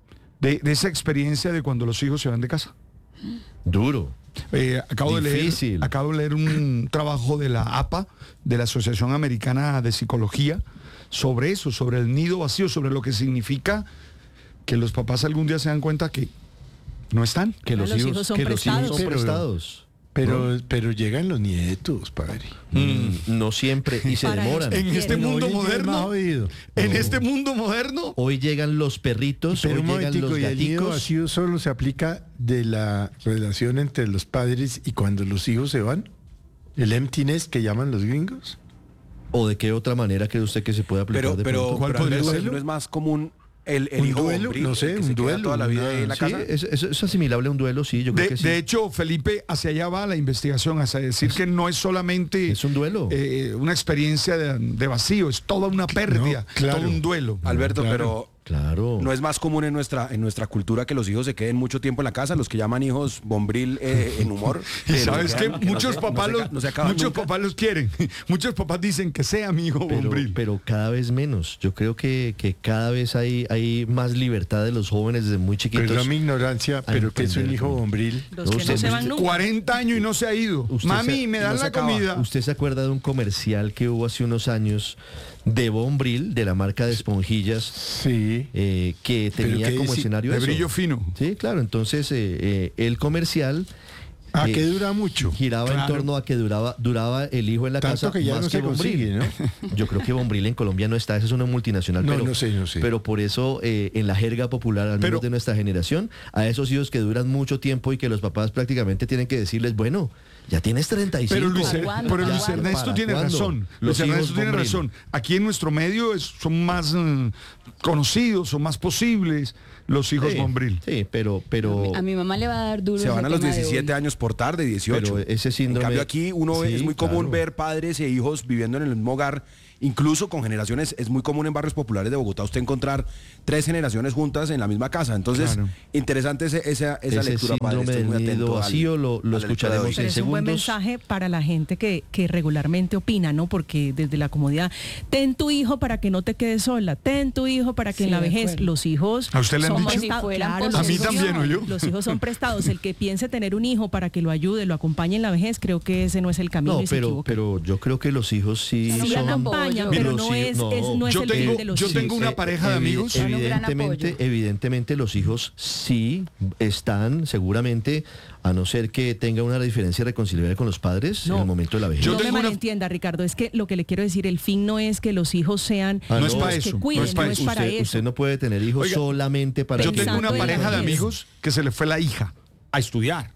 De, de esa experiencia de cuando los hijos se van de casa. Duro. Eh, acabo, de Difícil. leer, acabo de leer un trabajo de la A P A, de la Asociación Americana de Psicología, sobre eso, sobre el nido vacío, sobre lo que significa que los papás algún día se dan cuenta que no están. Que los, Ah, los hijos, hijos son que los hijos prestados. son Pero- prestados. Pero, pero llegan los nietos, padre. Mm, no siempre, y se Para demoran. En este No, mundo hoy en día es más moderno, jodido. en No. este mundo moderno, Hoy llegan los perritos, Pero hoy un llegan momentico, los y el nido gaticos. vacío solo se aplica de la relación entre los padres y cuando los hijos se van. El emptiness que llaman los gringos. ¿O de qué otra manera cree usted que se puede aplicar Pero, de pero, pronto? ¿Cuál pero podría Alberto, ser? ¿no es más común el, el ¿Un hijo duelo? hombril, No sé, el que un se queda duelo, toda la vida una- ahí en la Sí, casa? es, es- es asimilable a un duelo, sí, yo creo de, que sí. de hecho, Felipe, hacia allá va la investigación, hacia decir que no es solamente es un duelo. eh, una experiencia de, de vacío, es toda una pérdida, No, claro. todo un duelo. Alberto, Claro. pero Claro. No es más común en nuestra, en nuestra cultura que los hijos se queden mucho tiempo en la casa, los que llaman hijos bombril eh, en humor. Y sabes que, no muchos se- papás no se, los, no se acaban muchos nunca. papás los quieren. Muchos papás dicen que sea mi hijo Pero, bombril. pero cada vez menos. Yo creo que, que cada vez hay, hay más libertad de los jóvenes desde muy chiquitos. Perdón mi ignorancia, pero que es un hijo bombril. Los que no se van nunca. cuarenta años y no se ha ido. Usted Mami, se- me no dan se la acaba. comida. ¿Usted se acuerda de un comercial que hubo hace unos años de Bombril, de la marca de esponjillas? Sí. eh, que Pero tenía que como sí, escenario de eso. brillo fino. Sí, claro. Entonces, eh, eh, el comercial... Ah, eh, que dura mucho. Giraba en Claro. torno a que duraba, duraba el hijo en la Tanto casa que ya más no se Bombril. consigue, ¿no? Yo creo que Bombril en Colombia no está, esa es una multinacional. No, pero, no sé, no sé. Pero por eso, eh, en la jerga popular, al menos Pero- de nuestra generación, a esos hijos que duran mucho tiempo y que los papás prácticamente tienen que decirles, bueno, ya tienes treinta y cinco. Pero Luis, Er- cuándo? pero ¿Para Luis cuándo? Ernesto ¿Para tiene cuándo? razón. Los Luis Ernesto hijos tiene Bombril. razón. Aquí en nuestro medio es- son más mm, conocidos, son más posibles los hijos Sí, bombril. Sí, pero... pero A mi mamá le va a dar duro Se ese van a los tema de diecisiete hoy. años por tarde, dieciocho. Pero ese En síndrome... cambio aquí uno ve- Sí, es muy común claro. ver padres e hijos viviendo en el mismo hogar, incluso con generaciones, es muy común en barrios populares de Bogotá usted encontrar tres generaciones juntas en la misma casa. Entonces, Claro. interesante ese- esa, esa Ese lectura, padre. síndrome Estoy muy del nido atento al- vacío lo, lo a la lectura de escucharemos hoy. en Pero es un buen segundos. mensaje para la gente que, que regularmente opina, ¿no? Porque desde la comodidad, ten tu hijo para que no te quedes sola, ten tu hijo para que Sí, en la de vejez, acuerdo. los hijos ¿A usted le han son dicho? prestados. Si fueran Claro, por los A mí hijos- también, ¿o yo? Los hijos son prestados. El que piense tener un hijo para que lo ayude, lo acompañe en la vejez, creo que ese no es el camino No, y se pero, equivoca. pero yo creo que los hijos sí Sí, Sí son... acompañan, Mire, pero los no hijos- es, no. es- no es Yo el tengo- bien de los yo hijos. tengo una eh, pareja de evi- amigos. Son un gran Evidentemente, apoyo. evidentemente los hijos sí están seguramente, a no ser que tenga una diferencia irreconciliable con los padres en No. el momento de la vejez. Yo no me tengo una- malentienda, Ricardo, es que lo que le quiero decir, el fin no es que los hijos sean Ah, No es no, para los eso. que cuiden, no es para eso. para usted, eso. usted no puede tener hijos Oiga, solamente para Yo que- tengo una Pensando en pareja la de vejez. amigos que se le fue la hija a estudiar.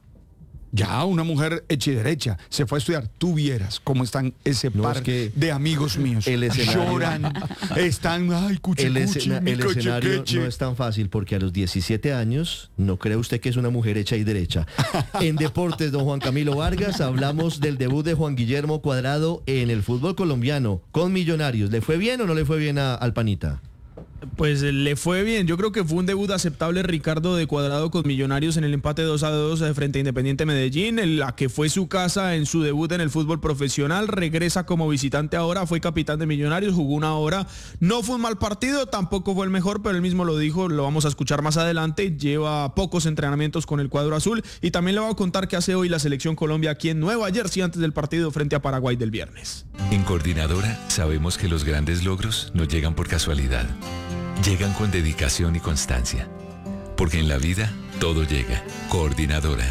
Ya una mujer hecha y derecha se fue a estudiar. Tú vieras cómo están ese No, par es que de amigos míos. el escenario- Lloran, están, ay, cuchi, El, cuchi, escena- mi el coche, escenario queche. no es tan fácil porque a los diecisiete años no cree usted que es una mujer hecha y derecha. En Deportes, don Juan Camilo Vargas, hablamos del debut de Juan Guillermo Cuadrado en el fútbol colombiano con Millonarios. ¿Le fue bien o no le fue bien a- al Panita? Pues eh, le fue bien, yo creo que fue un debut aceptable Ricardo de Cuadrado con Millonarios en el empate dos a dos eh, frente a Independiente Medellín, en la que fue su casa en su debut en el fútbol profesional, regresa como visitante ahora, fue capitán de Millonarios, jugó una hora, no fue un mal partido, tampoco fue el mejor, pero él mismo lo dijo, lo vamos a escuchar más adelante, lleva pocos entrenamientos con el cuadro azul y también le voy a contar qué hace hoy la selección Colombia aquí en Nueva Jersey antes del partido frente a Paraguay del viernes. En Coordinadora sabemos que los grandes logros no llegan por casualidad. Llegan con dedicación y constancia. Porque en la vida todo llega. Coordinadora.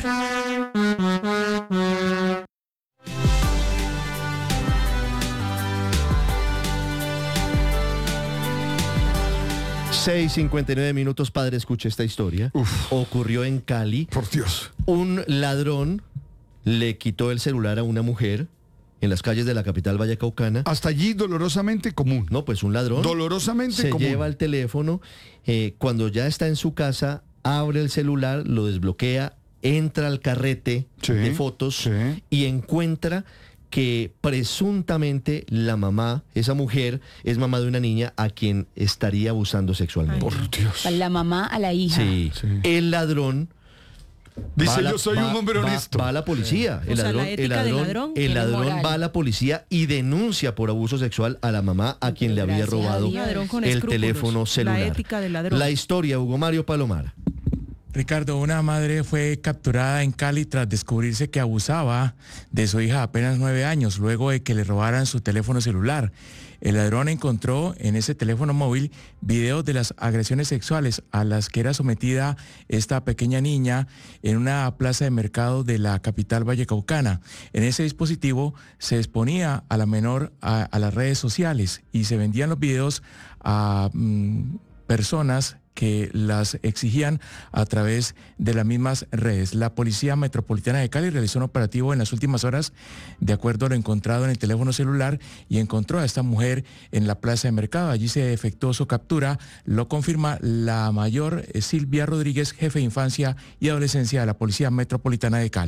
seis cincuenta y nueve minutos, padre, escuche esta historia. Ocurrió en Cali. Por Dios. Un ladrón le quitó el celular a una mujer en las calles de la capital vallecaucana. Hasta allí dolorosamente común. No, pues un ladrón Dolorosamente se común. lleva el teléfono, eh, cuando ya está en su casa, abre el celular, lo desbloquea, entra al carrete Sí, de fotos sí. y encuentra que presuntamente la mamá, esa mujer, es mamá de una niña a quien estaría abusando sexualmente. Por Dios. La mamá a la hija. Sí, Sí. el ladrón Dice, va a la- yo soy va- un hombre va- honesto. Va a la policía. O El sea, la ladrón, ética el del ladrón, ladrón el tiene ladrón moral. va a la policía y denuncia por abuso sexual a la mamá a quien le había Gracias a robado Dios. Ladrón con el escrúpulos. teléfono celular. La ética del ladrón. La historia, Hugo Mario Palomar. Ricardo, una madre fue capturada en Cali tras descubrirse que abusaba de su hija de apenas nueve años luego de que le robaran su teléfono celular. El ladrón encontró en ese teléfono móvil videos de las agresiones sexuales a las que era sometida esta pequeña niña en una plaza de mercado de la capital vallecaucana. En ese dispositivo se exponía a la menor a, a las redes sociales y se vendían los videos a mm, personas que las exigían a través de las mismas redes. La Policía Metropolitana de Cali realizó un operativo en las últimas horas de acuerdo a lo encontrado en el teléfono celular y encontró a esta mujer en la plaza de mercado. Allí se efectuó su captura, lo confirma la mayor eh, Silvia Rodríguez, jefe de infancia y adolescencia de la Policía Metropolitana de Cali.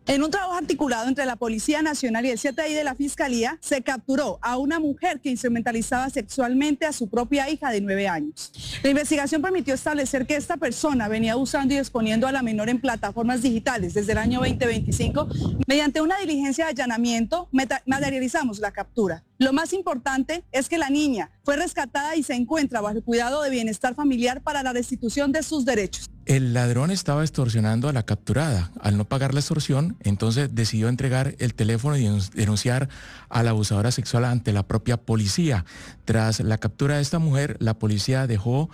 En un trabajo articulado entre la Policía Nacional y el C T I de la Fiscalía, se capturó a una mujer que instrumentalizaba sexualmente a su propia hija de nueve años. La investigación permitió establecer que esta persona venía usando y exponiendo a la menor en plataformas digitales desde el año veinte veinticinco. Mediante una diligencia de allanamiento, materializamos la captura. Lo más importante es que la niña fue rescatada y se encuentra bajo el cuidado de bienestar familiar para la restitución de sus derechos. El ladrón estaba extorsionando a la capturada. Al no pagar la extorsión, entonces decidió entregar el teléfono y denunciar a la abusadora sexual ante la propia policía. Tras la captura de esta mujer, la policía dejó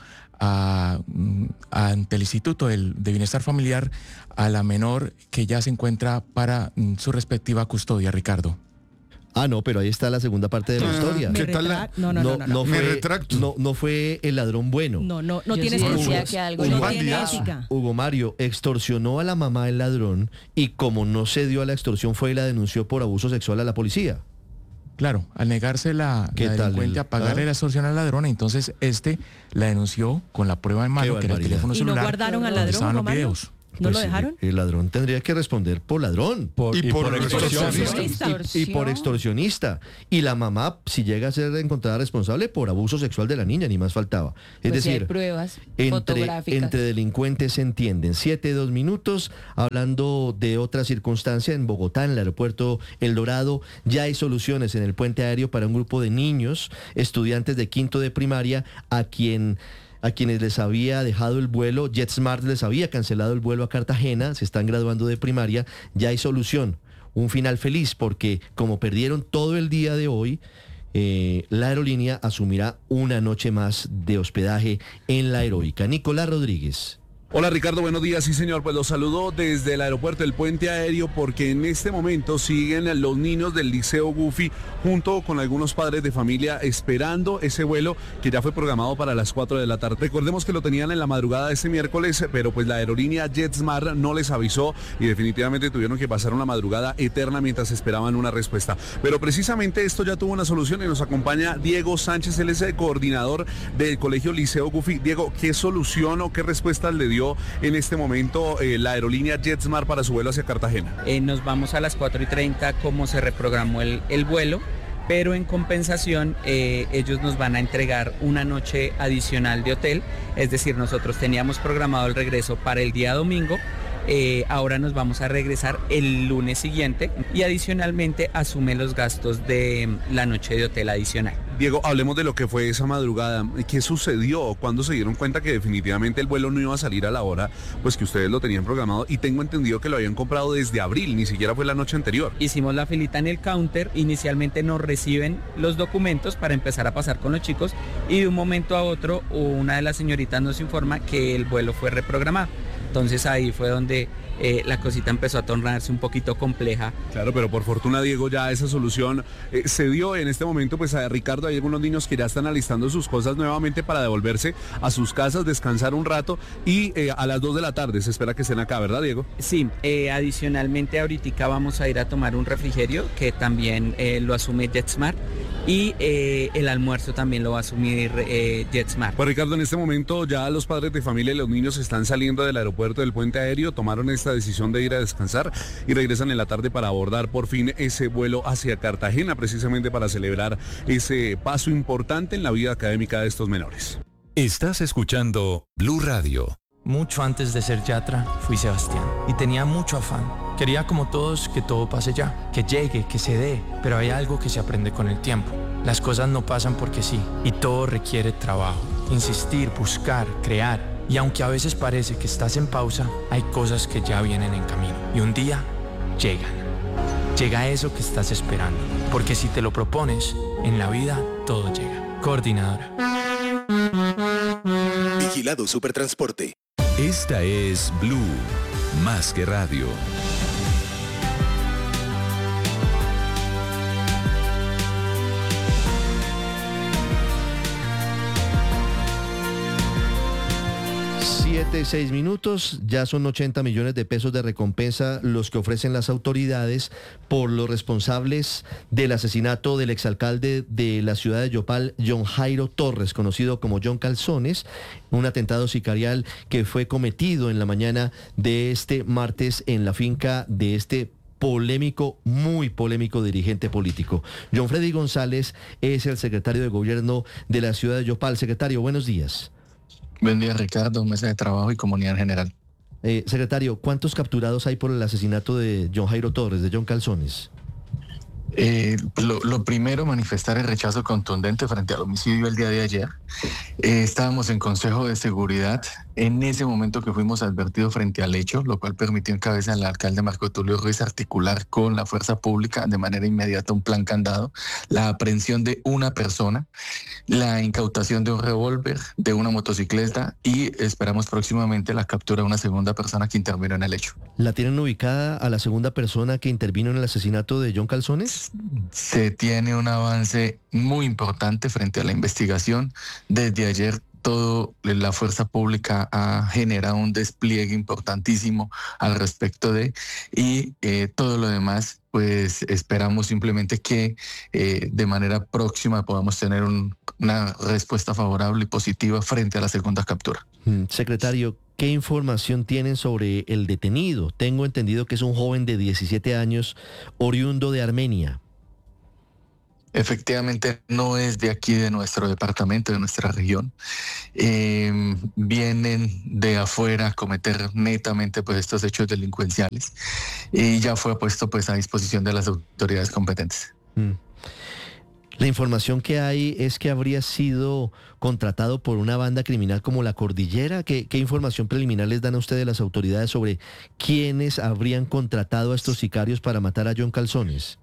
a, a, ante el Instituto del, de Bienestar Familiar a la menor que ya se encuentra para su respectiva custodia, Ricardo. Ah, no, pero ahí está la segunda parte de la Ah, historia. ¿qué tal la- No, no, no, no, no. fue, Me retracto. No, no fue el ladrón bueno. No, no, no Yo tiene sí escrúpulos. decía que algo no no tiene tenía. ética. Hugo Mario extorsionó a la mamá del ladrón y como no se dio a la extorsión fue y la denunció por abuso sexual a la policía. Claro, al negarse la, ¿Qué la tal delincuente el- a pagarle ah? la extorsión al ladrón, entonces este la denunció con la prueba en mano, que era el barbaridad. teléfono ¿Y no celular, guardaron al donde ladrón, estaban los Hugo Mario? videos. ¿No lo Pues, dejaron? El ladrón tendría que responder por ladrón. y, por, por extorsionista. Y, y por extorsionista. Y la mamá, si llega a ser encontrada responsable por abuso sexual de la niña, ni más faltaba. Es Pues si hay decir, pruebas entre, fotográficas. entre delincuentes se entienden. Siete, dos minutos, hablando de otra circunstancia en Bogotá, en el aeropuerto El Dorado, ya hay soluciones en el puente aéreo para un grupo de niños, estudiantes de quinto de primaria, a quien... a quienes les había dejado el vuelo, JetSmart les había cancelado el vuelo a Cartagena, se están graduando de primaria, ya hay solución, un final feliz, porque como perdieron todo el día de hoy, eh, la aerolínea asumirá una noche más de hospedaje en la Heroica. Nicolás Rodríguez. Hola Ricardo, buenos días. Sí señor, pues los saludo desde el aeropuerto del Puente Aéreo porque en este momento siguen los niños del Liceo Goofy junto con algunos padres de familia esperando ese vuelo que ya fue programado para las cuatro de la tarde. Recordemos que lo tenían en la madrugada de este miércoles, pero pues la aerolínea JetSmart no les avisó y definitivamente tuvieron que pasar una madrugada eterna mientras esperaban una respuesta. Pero precisamente esto ya tuvo una solución y nos acompaña Diego Sánchez, él es el coordinador del Colegio Liceo Goofy. Diego, ¿qué solución o qué respuesta le dio en este momento eh, la aerolínea JetSmart para su vuelo hacia Cartagena? Eh, nos vamos a las cuatro y treinta como se reprogramó el, el vuelo, pero en compensación eh, ellos nos van a entregar una noche adicional de hotel, es decir, nosotros teníamos programado el regreso para el día domingo, eh, ahora nos vamos a regresar el lunes siguiente y adicionalmente asume los gastos de la noche de hotel adicional. Diego, hablemos de lo que fue esa madrugada. ¿Qué sucedió? ¿Cuándo se dieron cuenta que definitivamente el vuelo no iba a salir a la hora pues que ustedes lo tenían programado? Y tengo entendido que lo habían comprado desde abril, ni siquiera fue la noche anterior. Hicimos la filita en el counter, inicialmente nos reciben los documentos para empezar a pasar con los chicos y de un momento a otro una de las señoritas nos informa que el vuelo fue reprogramado. Entonces ahí fue donde eh, la cosita empezó a tornarse un poquito compleja. Claro, pero por fortuna, Diego, ya esa solución eh, se dio en este momento. Pues a Ricardo, hay algunos niños que ya están alistando sus cosas nuevamente para devolverse a sus casas, descansar un rato y eh, a las dos de la tarde se espera que estén acá, ¿verdad, Diego? Sí, eh, adicionalmente ahorita vamos a ir a tomar un refrigerio que también eh, lo asume JetSmart y eh, el almuerzo también lo va a asumir eh, JetSmart. Pues Ricardo, en este momento ya los padres de familia y los niños están saliendo del aeropuerto del Puente Aéreo, tomaron esta decisión de ir a descansar y regresan en la tarde para abordar por fin ese vuelo hacia Cartagena, precisamente para celebrar ese paso importante en la vida académica de estos menores. Estás escuchando Blue Radio. Mucho antes de ser Yatra, fui Sebastián y tenía mucho afán. Quería como todos que todo pase ya, que llegue, que se dé, pero hay algo que se aprende con el tiempo. Las cosas no pasan porque sí y todo requiere trabajo, insistir, buscar, crear. Y aunque a veces parece que estás en pausa, hay cosas que ya vienen en camino y un día llegan. Llega eso que estás esperando, porque si te lo propones, en la vida todo llega. Coordinadora. Vigilado Supertransporte. Esta es Blue, más que radio. Siete, seis minutos, ya son ochenta millones de pesos de recompensa los que ofrecen las autoridades por los responsables del asesinato del exalcalde de la ciudad de Yopal, John Jairo Torres, conocido como John Calzones, un atentado sicarial que fue cometido en la mañana de este martes en la finca de este polémico, muy polémico dirigente político. John Freddy González es el secretario de gobierno de la ciudad de Yopal. Secretario, buenos días. Buen día, Ricardo, mesa de trabajo y comunidad en general. Eh, secretario, ¿cuántos capturados hay por el asesinato de John Jairo Torres, de John Calzones? Eh, lo, lo primero, manifestar el rechazo contundente frente al homicidio el día de ayer. Eh, estábamos en Consejo de Seguridad en ese momento que fuimos advertidos frente al hecho, lo cual permitió en cabeza del alcalde Marco Tulio Ruiz articular con la fuerza pública de manera inmediata un plan candado, la aprehensión de una persona, la incautación de un revólver, de una motocicleta y esperamos próximamente la captura de una segunda persona que intervino en el hecho. ¿La tienen ubicada a la segunda persona que intervino en el asesinato de John Calzones? Se tiene un avance muy importante frente a la investigación. Desde ayer toda la fuerza pública ha generado un despliegue importantísimo al respecto de y eh, todo lo demás pues esperamos simplemente que eh, de manera próxima podamos tener un, una respuesta favorable y positiva frente a la segunda captura. Mm, secretario, ¿qué información tienen sobre el detenido? Tengo entendido que es un joven de diecisiete años, oriundo de Armenia. Efectivamente no es de aquí, de nuestro departamento, de nuestra región. Eh, vienen de afuera a cometer netamente pues estos hechos delincuenciales y ya fue puesto pues a disposición de las autoridades competentes. Mm. La información que hay es que habría sido contratado por una banda criminal como La Cordillera. ¿Qué, qué información preliminar les dan a ustedes las autoridades sobre quiénes habrían contratado a estos sicarios para matar a John Calzones?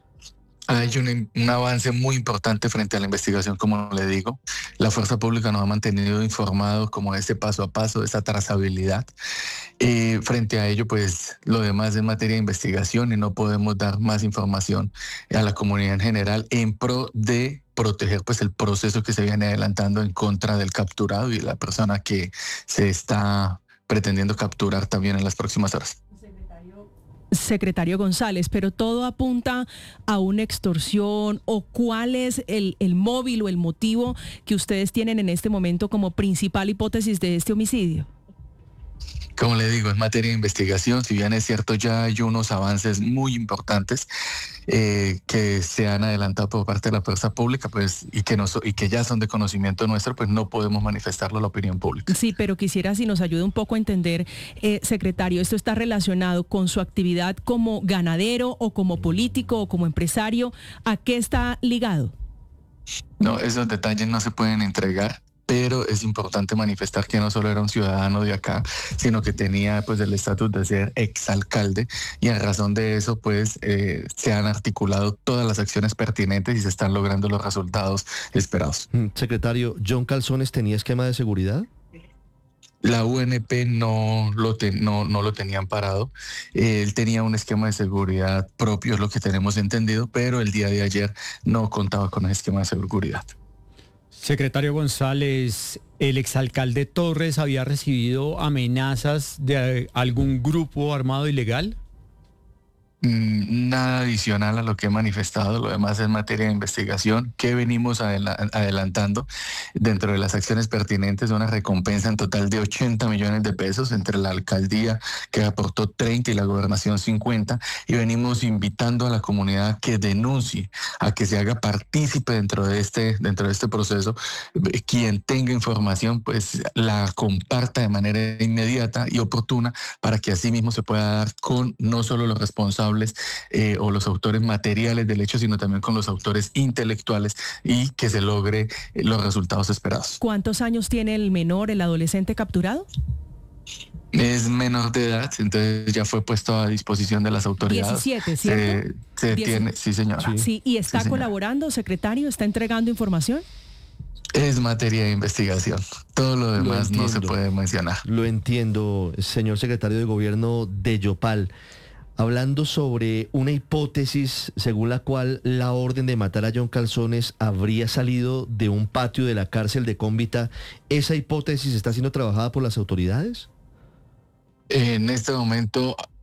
Hay un, un avance muy importante frente a la investigación, como le digo. La fuerza pública nos ha mantenido informados como de este paso a paso, de esta trazabilidad. Eh, frente a ello, pues lo demás es materia de investigación y no podemos dar más información a la comunidad en general en pro de proteger pues el proceso que se viene adelantando en contra del capturado y la persona que se está pretendiendo capturar también en las próximas horas. Secretario González, pero todo apunta a una extorsión o cuál es el, el móvil o el motivo que ustedes tienen en este momento como principal hipótesis de este homicidio. Como le digo, en materia de investigación, si bien es cierto, ya hay unos avances muy importantes eh, que se han adelantado por parte de la fuerza pública, pues y que, nos, y que ya son de conocimiento nuestro, pues no podemos manifestarlo a la opinión pública. Sí, pero quisiera si nos ayuda un poco a entender, eh, secretario, ¿esto está relacionado con su actividad como ganadero o como político o como empresario? ¿A qué está ligado? No, esos detalles no se pueden entregar. Pero es importante manifestar que no solo era un ciudadano de acá, sino que tenía pues el estatus de ser exalcalde y en razón de eso pues eh, se han articulado todas las acciones pertinentes y se están logrando los resultados esperados. Secretario, ¿John Calzones tenía esquema de seguridad? La U N P no lo, te, no, no lo tenían parado. Eh, él tenía un esquema de seguridad propio, es lo que tenemos entendido, pero el día de ayer no contaba con ese esquema de seguridad. Secretario González, ¿el exalcalde Torres había recibido amenazas de algún grupo armado ilegal? Nada adicional a lo que he manifestado, lo demás es materia de investigación que venimos adela- adelantando dentro de las acciones pertinentes, una recompensa en total de ochenta millones de pesos entre la alcaldía que aportó treinta y la gobernación cincuenta y venimos invitando a la comunidad que denuncie, a que se haga partícipe dentro de este, dentro de este proceso. Quien tenga información pues la comparta de manera inmediata y oportuna para que así mismo se pueda dar con no solo los responsables Eh, o los autores materiales del hecho, sino también con los autores intelectuales y que se logre eh, los resultados esperados. ¿Cuántos años tiene el menor, el adolescente capturado? Es menor de edad, entonces ya fue puesto a disposición de las autoridades. diecisiete, ¿cierto? Se, se tiene, sí señora. Sí, sí. ¿Y está sí, colaborando, secretario? ¿Está entregando información? Es materia de investigación. Todo lo demás lo no se puede mencionar. Lo entiendo, señor secretario de Gobierno de Yopal. Hablando sobre una hipótesis según la cual la orden de matar a John Calzones habría salido de un patio de la cárcel de Cómbita, ¿esa hipótesis está siendo trabajada por las autoridades? En este momento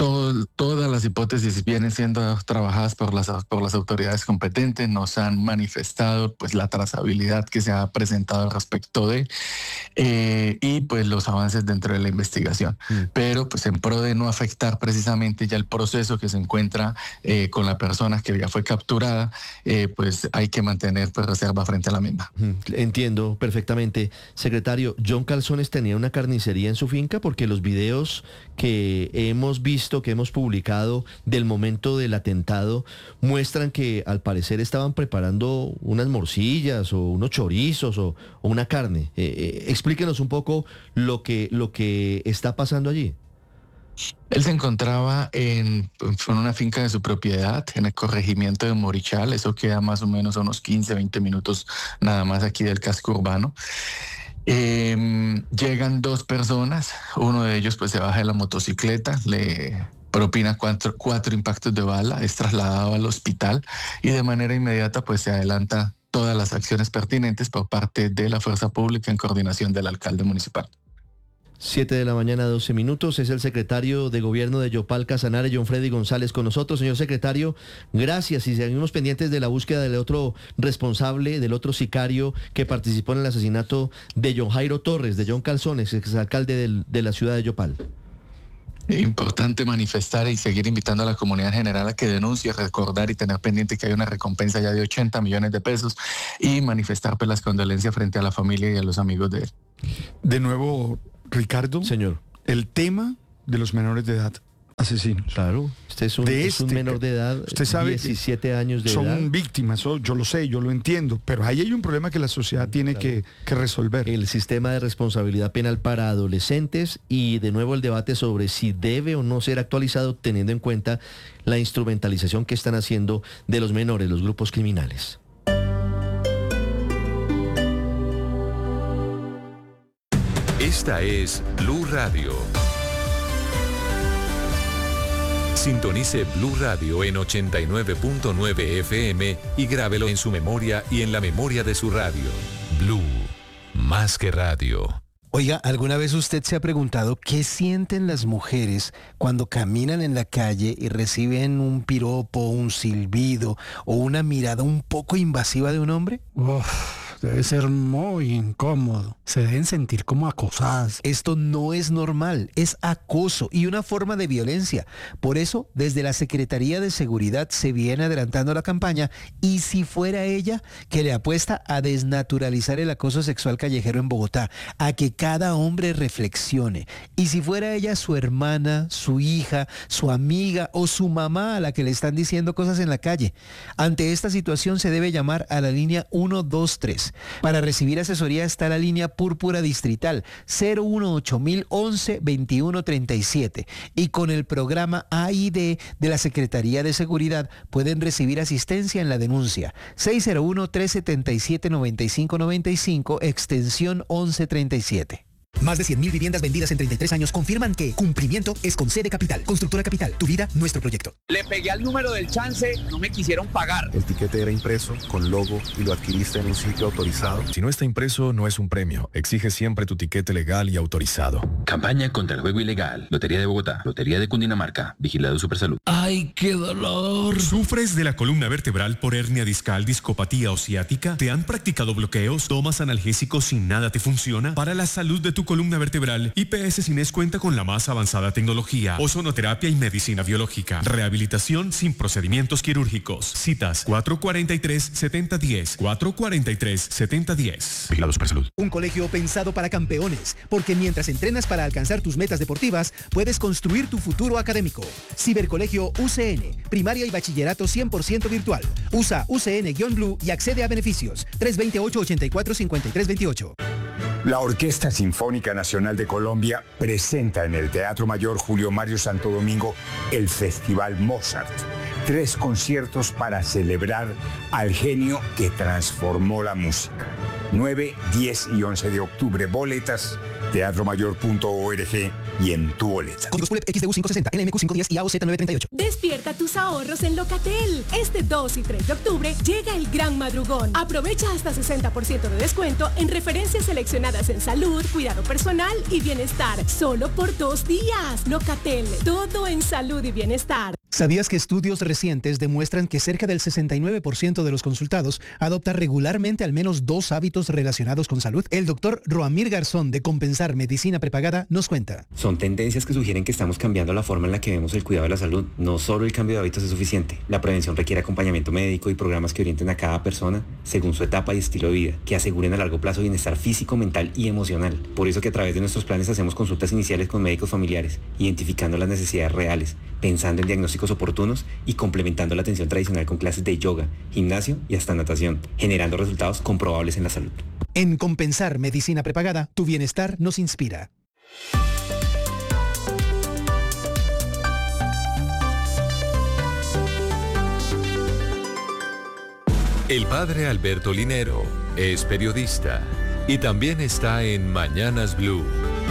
Todo, todas las hipótesis vienen siendo trabajadas por las, por las autoridades competentes, nos han manifestado pues la trazabilidad que se ha presentado al respecto de eh, y pues los avances dentro de la investigación. Mm. Pero pues en pro de no afectar precisamente ya el proceso que se encuentra eh, con la persona que ya fue capturada, eh, pues hay que mantener pues reserva frente a la misma. Mm. Entiendo perfectamente. Secretario, John Calzones tenía una carnicería en su finca, porque los videos que hemos visto que hemos publicado del momento del atentado muestran que al parecer estaban preparando unas morcillas o unos chorizos o, o una carne. Eh, eh, explíquenos un poco lo que, lo que está pasando allí. Él se encontraba en, en una finca de su propiedad, en el corregimiento de Morichal. Eso queda más o menos a unos quince, veinte minutos nada más aquí del casco urbano. Eh, llegan dos personas, uno de ellos pues se baja de la motocicleta, le propina cuatro, cuatro impactos de bala, es trasladado al hospital y de manera inmediata pues se adelanta todas las acciones pertinentes por parte de la fuerza pública en coordinación del alcalde municipal. siete de la mañana, doce minutos. Es el secretario de Gobierno de Yopal, Casanare, John Freddy González, con nosotros. Señor secretario, gracias. Y seguimos pendientes de la búsqueda del otro responsable, del otro sicario que participó en el asesinato de John Jairo Torres, de John Calzones, exalcalde del, de la ciudad de Yopal. Importante manifestar y seguir invitando a la comunidad en general a que denuncie, recordar y tener pendiente que hay una recompensa ya de ochenta millones de pesos y manifestar pues las condolencias frente a la familia y a los amigos de él. De nuevo, Ricardo. Señor. El tema de los menores de edad asesinos. Claro, este es un, de es un este, menor de edad, usted sabe, diecisiete años de son edad. Son víctimas, yo lo sé, yo lo entiendo, pero ahí hay un problema que la sociedad tiene claro. que, que resolver. El sistema de responsabilidad penal para adolescentes y de nuevo el debate sobre si debe o no ser actualizado teniendo en cuenta la instrumentalización que están haciendo de los menores, los grupos criminales. Esta es Blue Radio. Sintonice Blue Radio en ochenta y nueve punto nueve F M y grábelo en su memoria y en la memoria de su radio. Blue, más que radio. Oiga, ¿alguna vez usted se ha preguntado qué sienten las mujeres cuando caminan en la calle y reciben un piropo, un silbido o una mirada un poco invasiva de un hombre? Uf. Debe ser muy incómodo. Se deben sentir como acosadas. Esto no es normal, es acoso y una forma de violencia. Por eso, desde la Secretaría de Seguridad se viene adelantando la campaña Y si fuera ella, que le apuesta a desnaturalizar el acoso sexual callejero en Bogotá, a que cada hombre reflexione. Y si fuera ella su hermana, su hija, su amiga o su mamá a la que le están diciendo cosas en la calle. Ante esta situación se debe llamar a la línea uno dos tres. Para recibir asesoría está la línea Púrpura Distrital cero uno ocho mil once veintiuno treinta y siete y con el programa A I D de la Secretaría de Seguridad pueden recibir asistencia en la denuncia seis cero uno, tres siete siete, nueve cinco nueve cinco extensión once treinta y siete. Más de cien mil viviendas vendidas en treinta y tres años confirman que cumplimiento es con C de Capital. Constructora Capital, tu vida, nuestro proyecto. Le pegué al número del chance, no me quisieron pagar. El tiquete era impreso, con logo, y lo adquiriste en un sitio autorizado. Si no está impreso, no es un premio. Exige siempre tu tiquete legal y autorizado. Campaña contra el juego ilegal. Lotería de Bogotá, Lotería de Cundinamarca, Vigilado Supersalud. ¡Ay, qué dolor! ¿Sufres de la columna vertebral por hernia discal, discopatía o ciática? ¿Te han practicado bloqueos? ¿Tomas analgésicos sin nada te funciona? Para la salud de tu columna vertebral, I P S Cines cuenta con la más avanzada tecnología, ozonoterapia y medicina biológica, rehabilitación sin procedimientos quirúrgicos. Citas cuatro cuatro tres, siete cero uno cero, cuatro cuatro tres, siete cero uno cero. Vigilado Supersalud. Un colegio pensado para campeones, porque mientras entrenas para alcanzar tus metas deportivas, puedes construir tu futuro académico. Cibercolegio U C N, primaria y bachillerato cien por ciento virtual. Usa U C N-Blue y accede a beneficios. tres dos ocho, ocho cuatro, cinco tres dos ocho. La Orquesta Sinfónica Nacional de Colombia presenta en el Teatro Mayor Julio Mario Santo Domingo el Festival Mozart. Tres conciertos para celebrar al genio que transformó la música. nueve, diez y once de octubre. Boletas teatro mayor punto org y en tu boleta. Códigos P U L E P X D U quinientos sesenta, L M Q quinientos diez y A O Z novecientos treinta y ocho. Despierta tus ahorros en Locatel. Este dos y tres de octubre llega el gran madrugón. Aprovecha hasta sesenta por ciento de descuento en referencias seleccionadas en salud, cuidado personal y bienestar. Solo por dos días. Locatel, todo en salud y bienestar. ¿Sabías que estudios recientes demuestran que cerca del sesenta y nueve por ciento de los consultados adopta regularmente al menos dos hábitos relacionados con salud? El doctor Roamir Garzón de Compensar Medicina Prepagada nos cuenta. Son tendencias que sugieren que estamos cambiando la forma en la que vemos el cuidado de la salud. No solo el cambio de hábitos es suficiente. La prevención requiere acompañamiento médico y programas que orienten a cada persona según su etapa y estilo de vida, que aseguren a largo plazo bienestar físico, mental y emocional. Por eso que a través de nuestros planes hacemos consultas iniciales con médicos familiares, identificando las necesidades reales, pensando en diagnósticos oportunos y complementando la atención tradicional con clases de yoga, gimnasio y hasta natación, generando resultados comprobables en la salud. En Compensar Medicina Prepagada, tu bienestar nos inspira. El padre Alberto Linero es periodista y también está en Mañanas Blue.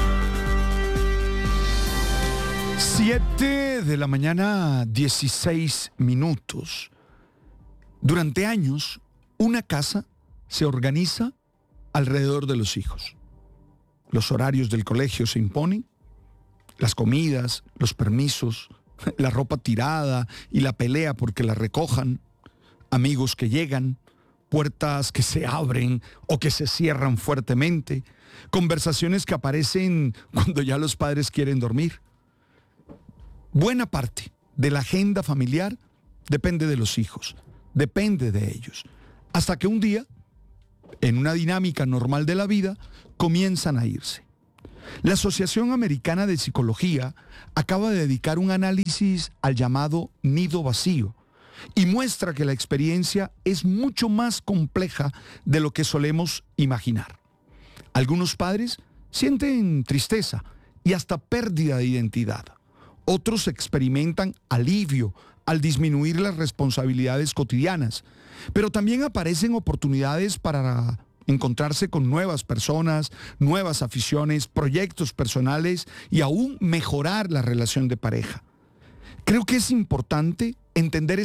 Siete de la mañana, dieciséis minutos. Durante años, una casa se organiza alrededor de los hijos. Los horarios del colegio se imponen, las comidas, los permisos, la ropa tirada y la pelea porque la recojan, amigos que llegan, puertas que se abren o que se cierran fuertemente, conversaciones que aparecen cuando ya los padres quieren dormir. Buena parte de la agenda familiar depende de los hijos, depende de ellos, hasta que un día, en una dinámica normal de la vida, comienzan a irse. La Asociación Americana de Psicología acaba de dedicar un análisis al llamado nido vacío y muestra que la experiencia es mucho más compleja de lo que solemos imaginar. Algunos padres sienten tristeza y hasta pérdida de identidad. Otros experimentan alivio al disminuir las responsabilidades cotidianas, pero también aparecen oportunidades para encontrarse con nuevas personas, nuevas aficiones, proyectos personales y aún mejorar la relación de pareja. Creo que es importante entender